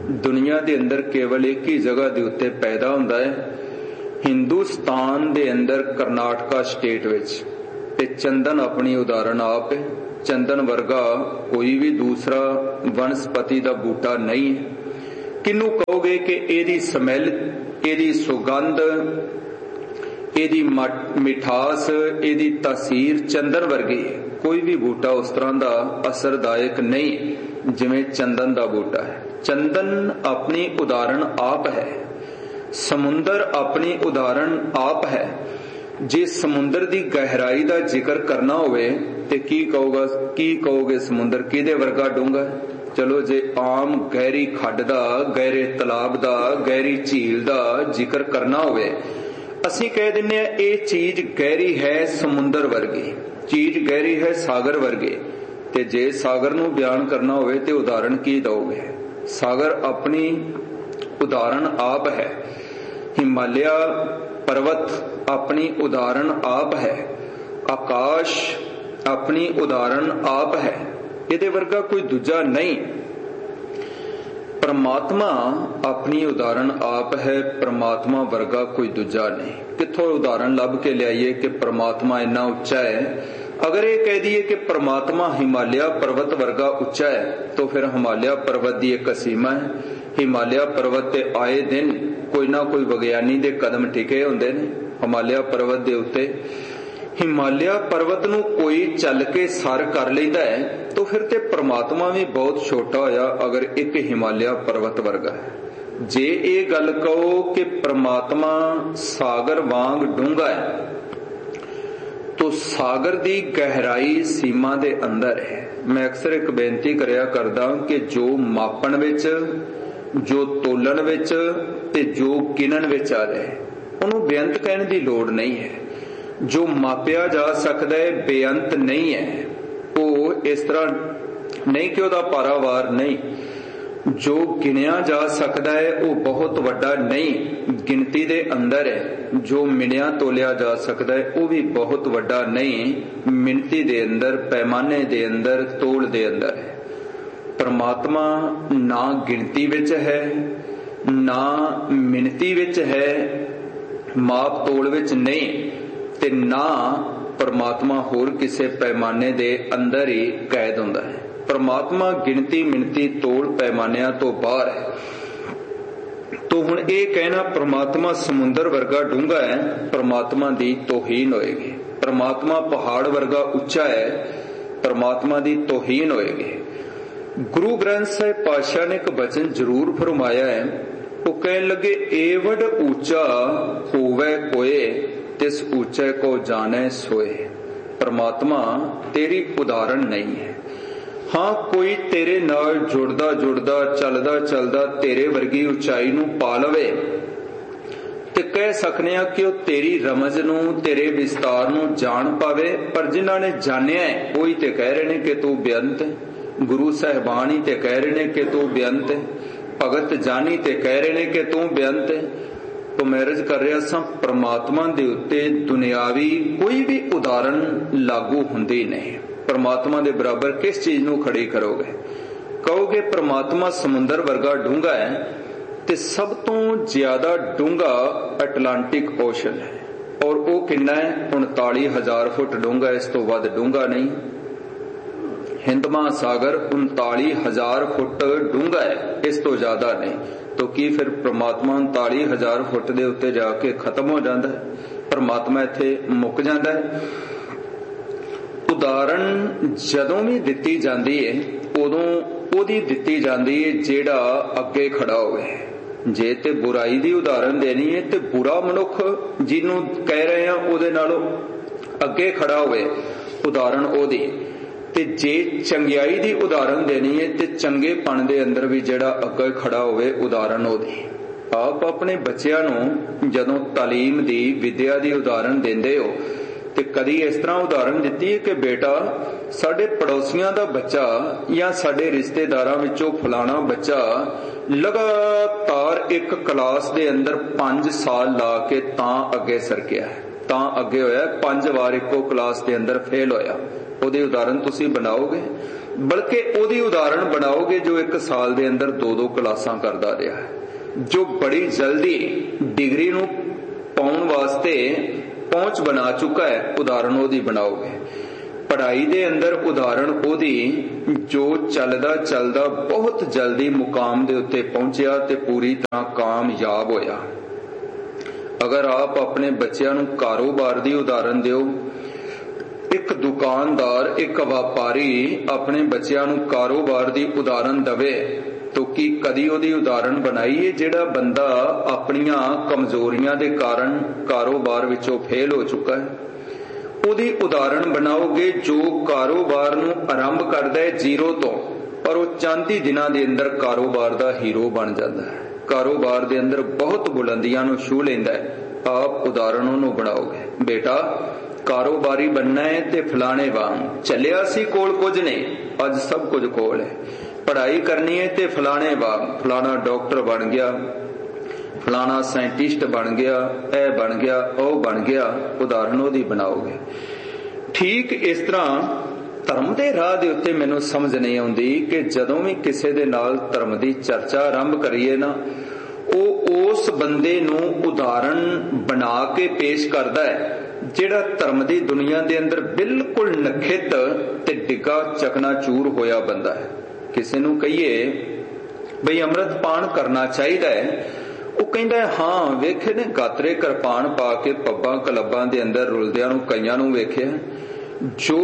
दुनिया के अंदर केवल एक ही जगह के उत्ते पैदा हुंदा है, हिंदुस्तान के अंदर करनाटका स्टेट विच, ते चंदन अपनी उदाहरण आप है। चंदन वर्गा कोई भी दूसरा वनस्पति का बूटा नहीं है। किनू कहोगे कि एदी स्मैल, एदी सुगंध, एदी मिठास, एदी तासीर चंदन वर्गी है। कोई भी बूटा उस तरह का असरदायक नहीं जिवें चंदन का बूटा है। चंदन अपनी उदाहरण आप है, समुंदर अपनी उदाहरण आप है। जे समुंदर की गहराई का जिक्र करना होवे ते की कहोगा, की कहोगे समुंदर किदे वर्गा डूंगा है? चलो जे आम गहरी खड्ड दा, गहरे तलाब दा, गहरी झील दा जिक्र करना होवे, असी कह दिन्ने आ ये चीज गहरी है समुंदर वर्गी, चीज गहरी है सागर वर्गे। ते जे सागर नूं बयान करना होवे ते उदाहरण की दोगे? सागर अपनी उदाहरण आप है, हिमालय पर्वत अपनी उदाहरण आप है, आकाश अपनी उदाहरण आप है। इहदे वर्गा कोई दूजा नहीं। परमात्मा अपनी उदाहरण आप है, परमात्मा वर्गा कोई दूजा नहीं। किथों उदाहरण लभ के लियाइए कि परमात्मा इन्ना उच्चा है? अगर ये कह दिए कि परमात्मा हिमालय पर्वत वर्गा उच्चा है, तो फिर हिमालय पर्वत की एक सीमा है। हिमालय पर्वत ते आए दिन कोई ना कोई विग्यानी दे कदम टिके हुंदे ने हिमालय पर्वत दे उत्ते। हिमालय पर्वत नूं कोई चल के सर कर लैंदा है, तो फिर ते परमात्मा भी बहुत छोटा होया अगर एक हिमालय पर्वत वर्गा है। जे ये गल कहो कि परमात्मा सागर वांग डूंगा है, तो सागर दी गहराई सीमा दे अंदर है। मैं अक्सर एक बेनती करया करदा कि जो मापन विच, जो तोलन विच ते जो गिनन विच आ जाए उन्होंने बेअंत कहने की लोड़ नहीं है। जो मापिया जा सकता है बेअंत नहीं है, वो इस तरह नहीं कि वह पारावार नहीं। जो गिनिया जा सकता है वो बहुत वड्डा नहीं, गिनती दे अंदर है। जो मिनिया तोलिया जा सकता है वो भी बहुत वड्डा नहीं, मिनती दे अंदर, पैमाने दे अंदर, तोल दे अंदर है। परमात्मा ना गिनती विच है, ना मिनती विच है, माप तोल विच नहीं, ते ना परमात्मा होर किसे पैमाने दे अंदर ही कैद हुंदा है। परमात्मा गिनती मिनती तोल पैमानिया तो बाहर है। तो हुण ये कहना परमात्मा समुंदर वर्गा डूंगा है, परमात्मा दी तौहीन होएगी। परमात्मा पहाड़ वर्गा उच्चा है, परमात्मा दी तौहीन होएगी। गुरु ग्रंथ साहिब पातशाह ने एक वचन जरूर फरमाया है, वो कहने लगे एवड ऊंचा होवे कोए तिस ऊंचे को जाने सोए। परमात्मा तेरी उदाहरण नहीं है। हाँ, कोई तेरे नाल जुड़दा जुड़दा चलदा चलदा तेरे वर्गी उचाई नूं पा लवे ते कह सकने आ कि वह तेरी रमज नूं, तेरे विस्तार नूं जान पावे। पर जिन्हां ने जानिया है वही ते कह रहे ने कि तू बेअंत है। गुरु साहिबान ही ते कह रहे ने कि तू बेअंत है। भगत जानी ते कह रहे ने कि तू बेअंत है। तो मैरिज कर रहा सा परमात्मा दे उत्ते दुनियावी कोई भी उदाहरण लागू हुंदी नहीं। परमात्मा दे बराबर किस चीज नूं खड़ी करोगे? कहोगे परमात्मा समुंदर वर्गा डूंगा है, ते सब तो ज्यादा डूंगा अटलांटिक ओशन है, और वो किन्ना है? उनताली हजार फुट डूंगा, इस तो वध डूंगा नहीं। हिंद महासागर उनताली हजार फुट डूंगा है, इस तो ज्यादा नहीं। तो की फिर परमात्मा उनताली हजार फुट दे उत्ते जाके खत्म हो जाता है? परमात्मा इत्थे मुक जाता है? उदाहरण जदों भी दिती जाती है उदों ओदी दिती जाती है जेड़ा अगे खड़ा होवे। जे ते बुराई दी उदाहरण देनी है ते बुरा मनुख जिन्हों कह रहे हैं उहदे नालों अगे खड़ा होवे उदाहरण ओदी। ते जे चंगियाई दी उदाहरण देनी है ते चंगेपन दे अंदर भी जेड़ा अगे खड़ा होवे उदाहरण ओदी। आप अपने बच्चों नूं जदों तालीम दी विद्या दी उदाहरण देंदे हो ते कदी इस तरह उदाहरण दिती है कि बेटा साडे पड़ोसियां दा बच्चा या साडे रिश्तेदारां विचों फलाना बच्चा लगातार एक क्लास दे अंदर पांच साल ला के तां अगे सरकिया है, तां अगे होया, पांच बार इको क्लास दे अंदर फेल होया। ਉਹਦੇ ਉਦਾਹਰਨ ਤੁਸੀਂ ਬਣਾਓਗੇ? बल्कि ਉਹਦੀ उदाहरण बनाओगे जो एक साल के अंदर दो दो क्लासां करता रहा है, जो बड़ी जल्दी डिग्री नूं पाउण वास्ते पहुंच बना चुका है, उदाहरण ਉਹਦੀ बनाओगे। पढ़ाई दे अंदर उदाहरण ਉਹਦੀ जो चलदा चलदा बहुत जल्दी मुकाम दे उत्ते पहुंचिया ते पूरी तरह कामयाब होया। अगर आप अपने बच्चों नूं कारोबार दी उदाहरण दिओ, एक दुकानदार एक व्यापारी अपने बच्चों नूं कारोबार दी उदाहरण दवे तो की कदी उहदी उदाहरण बनाई है जिहड़ा बंदा अपनियां कमजोरियां दे कारण कारोबार विचों फेल हो चुका है। उहदी उदाहरण बनाओगे जो कारोबार नूं आरंभ करदा है जीरो तो, पर वो चांदी दिनां दे अंदर कारोबार दा हीरो बन जाता है, कारोबार दे अंदर बहुत बुलंदियां नूं छू लैंदा है। आप उदाहरण उहनूं बनाओगे, बेटा कारोबारी बनना है ते फलाने वांग चलिया सी कोल कुछ नहीं, अज सब कुछ कोल है। पढ़ाई करनी है ते फलाने वांग, फलाना डॉक्टर बन गया, फलाना साइंटिस्ट बन गया, ए बन गया, ओ बन गया, उदाहरण ओदी बनाओगे। ठीक इस तरह धर्म के राह दे उत्ते मैनूं समझ नहीं आउंदी कि जदों भी किसी दे नाल धर्म की चर्चा आरंभ करिए ना, वो उस बंदे नूं उदाहरण बना के पेश करदा है जिहड़ा धर्म की दुनिया दे अंदर बिल्कुल नखित ते डिगा चकनाचूर होया बंदा है। किसी नूं कहिए बई अमृत पान करना चाहिए, वो कहता है हाँ वेखे ने गातरे करपान पा के पब्बां क्लब्बां दे अंदर रुलदियां नूं कईयां नूं वेखिया। जो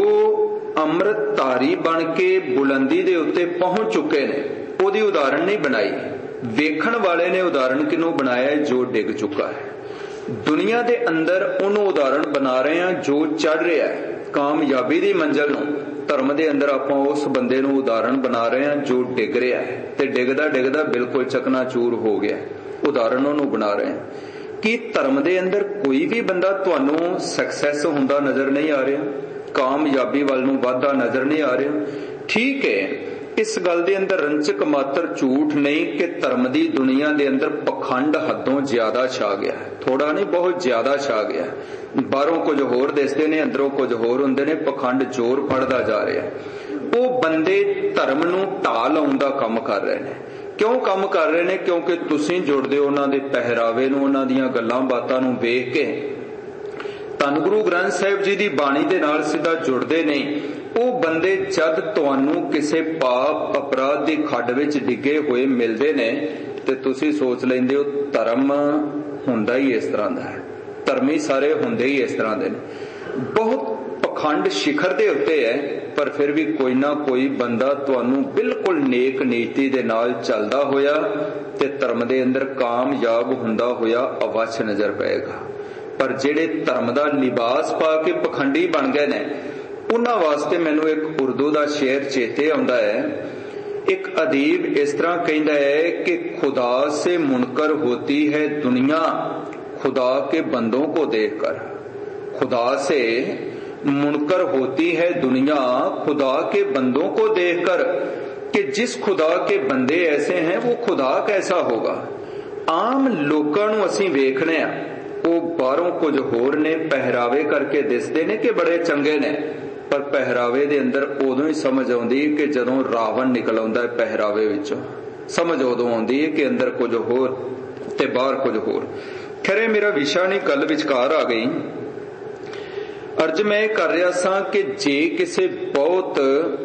अमृतधारी बन के बुलंदी दे उत्ते पहुंच चुके ने, ओदी उदाहरण नहीं बनाई। वेखण वाले ने उदाहरण किनों बनाया है? जो डिग चुका है। दुनिया दे अंदर उन्होंने उदाहरण बना रहे हैं जो चढ़ रहा है कामयाबी दी मंजिल नूं। धर्म दे अंदर आपां उस बंदे नूं उदाहरण बना रहे हैं जो डिग रहा है ते डिगदा डिगदा बिल्कुल चकनाचूर हो गया, उदाहरण उन्होंने बना रहे हैं। कि धर्म दे अंदर कोई भी बंदा तुहानूं सक्सैस हुंदा नजर नहीं आ रहा, कामयाबी वाल नूं वाधा नजर नहीं आ रहा। ठीक है, इस गल दे अंदर रंचक मात्र झूठ नहीं कि धर्म दी दुनिया दे अंदर पखंड हदों ज्यादा छा गया है, थोड़ा नहीं बहुत ज्यादा छा गया है। बाहरों कुछ होर दिसदे ने, अंदरों कुछ होर हुंदे ने, पखंड जोर फड़दा जा रहा है। वो बंदे धर्म नूं ढा लाउण दा काम कर रहे हैं। क्यों काम कर रहे हैं? क्योंकि तुसीं जुड़दे हो उन्हां दे पहरावे नूं, उन्हां दीयां गल्लां बातां नूं वेख के। धन गुरु ग्रंथ साहिब जी दी बाणी दे नाल सीधा जुड़दे नहीं। वो बंदे जद तुहानूं किसे पाप अपराध दी खड्ड विच डिगे हुए मिलदे ने ते तुसीं सोच लैंदे हो धर्म हुंदा ही इस तरह दा है, धर्मी सारे हुंदे ही इस तरह दे ने। बहुत पखंड शिखर दे उत्ते है, पर फिर भी कोई ना कोई बंदा तुहानूं बिल्कुल नेक नीति दे नाल चलदा होया ते धर्म दे अंदर कामयाब हुंदा होया अवश्य नजर पएगा। पर जिहड़े धर्म दा लिबास पा के पखंडी बन गए ने, उन्हां वास्ते मैनूं एक उर्दू दा शेर चेते आउंदा है। एक अदीब इस तरह कहता है कि खुदा से मुनकर होती है दुनिया खुदा के बंदों को देखकर। खुदा से मुनकर होती है दुनिया खुदा के बंदों को देखकर, कि जिस खुदा के बंदे ऐसे हैं वो खुदा कैसा होगा। आम लोकां नूं असीं वेखने आ, वो बाहरों कुछ होर ने, पहरावे करके दिसदे ने कि बड़े चंगे ने, पर पहरावे दे अंदर उदों ही समझ आउंदी कि जदों रावण निकल आउंदा है पहरावे विचों, समझ उदों आउंदी है कि अंदर कुछ होर ते बाहर कुछ होर। खैर मेरा विशा नहीं, गल विचकार आ गई। अर्ज मैं कर रहा सा कि जे किसी बहुत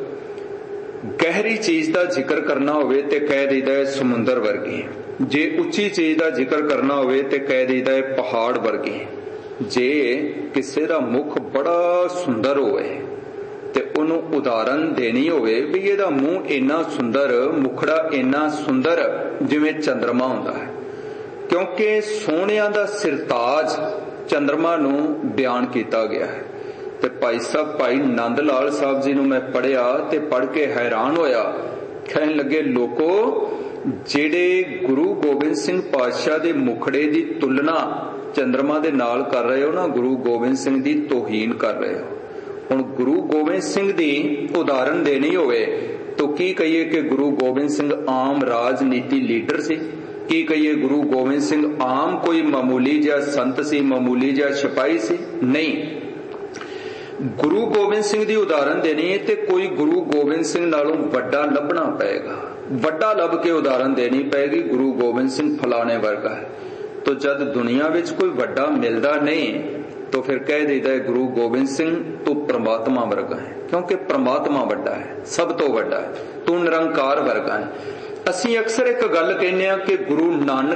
गहरी चीज का जिक्र करना होवे ते कह दईदा है समुंदर वर्गी, जे उच्ची चीज का जिक्र करना होवे ते कह दईदा है पहाड़ वर्गी। जे किसी का मुख बड़ा सुंदर होवे ते उन्हों उदाहरण देनी होवे भी इहदा मुंह इन्ना सुंदर, मुखड़ा इन्ना सुंदर जिवें चंद्रमा हुंदा है, क्योंकि सोहणियां दा सिरताज चंद्रमा नूं बयान किया गया है। ते भाई साहब भाई नंद लाल साहब जी नूं मैं पढ़िया ते पढ़ के हैरान होया। कहन लगे लोको जेड़े गुरु गोबिंद सिंह पातशाह दे मुखड़े दी तुलना चंद्रमा दे नाल कर रहे हो ना, गुरु गोबिंद सिंह दी तोहीन कर रहे हो। हुण गुरु गोबिंद सिंह दी उदाहरण देनी होवे तो की कहिए कि गुरु गोबिंद सिंह आम राजनीति लीडर सी, की कहिए गुरु गोबिंद सिंह आम कोई मामूली जिहा संत सी, मामूली जिहा सिपाही सी? नहीं, ਗੁਰੂ ਗੋਬਿੰਦ ਸਿੰਘ ਦੀ ਉਦਾਹਰਨ ਦੇਣੀ ਤੇ ਕੋਈ ਗੁਰੂ ਗੋਬਿੰਦ ਸਿੰਘ ਨਾਲੋਂ ਵੱਡਾ ਲੱਭਣਾ ਪਏਗਾ, ਵੱਡਾ ਲੱਭ ਕੇ ਉਦਾਹਰਨ ਦੇਣੀ ਪਏਗੀ, ਗੁਰੂ ਗੋਬਿੰਦ ਸਿੰਘ ਫਲਾਣੇ ਵਰਗਾ ਹੈ। ਤੋ ਜਦ ਦੁਨੀਆ ਵਿੱਚ ਕੋਈ ਵੱਡਾ ਮਿਲਦਾ ਨਹੀਂ तो फिर कह देता है गुरु गोबिंद सिंह तू परमात्मा वर्गा है, क्योंकि परमात्मा वड्डा है, सब तो वड्डा है, तू निरंकार वर्गा है। ਅਸੀਂ ਅਕਸਰ ਇੱਕ ਗੱਲ ਕਹਿੰਦੇ ਆ ਕਿ ਗੁਰੂ ਨਾਨਕ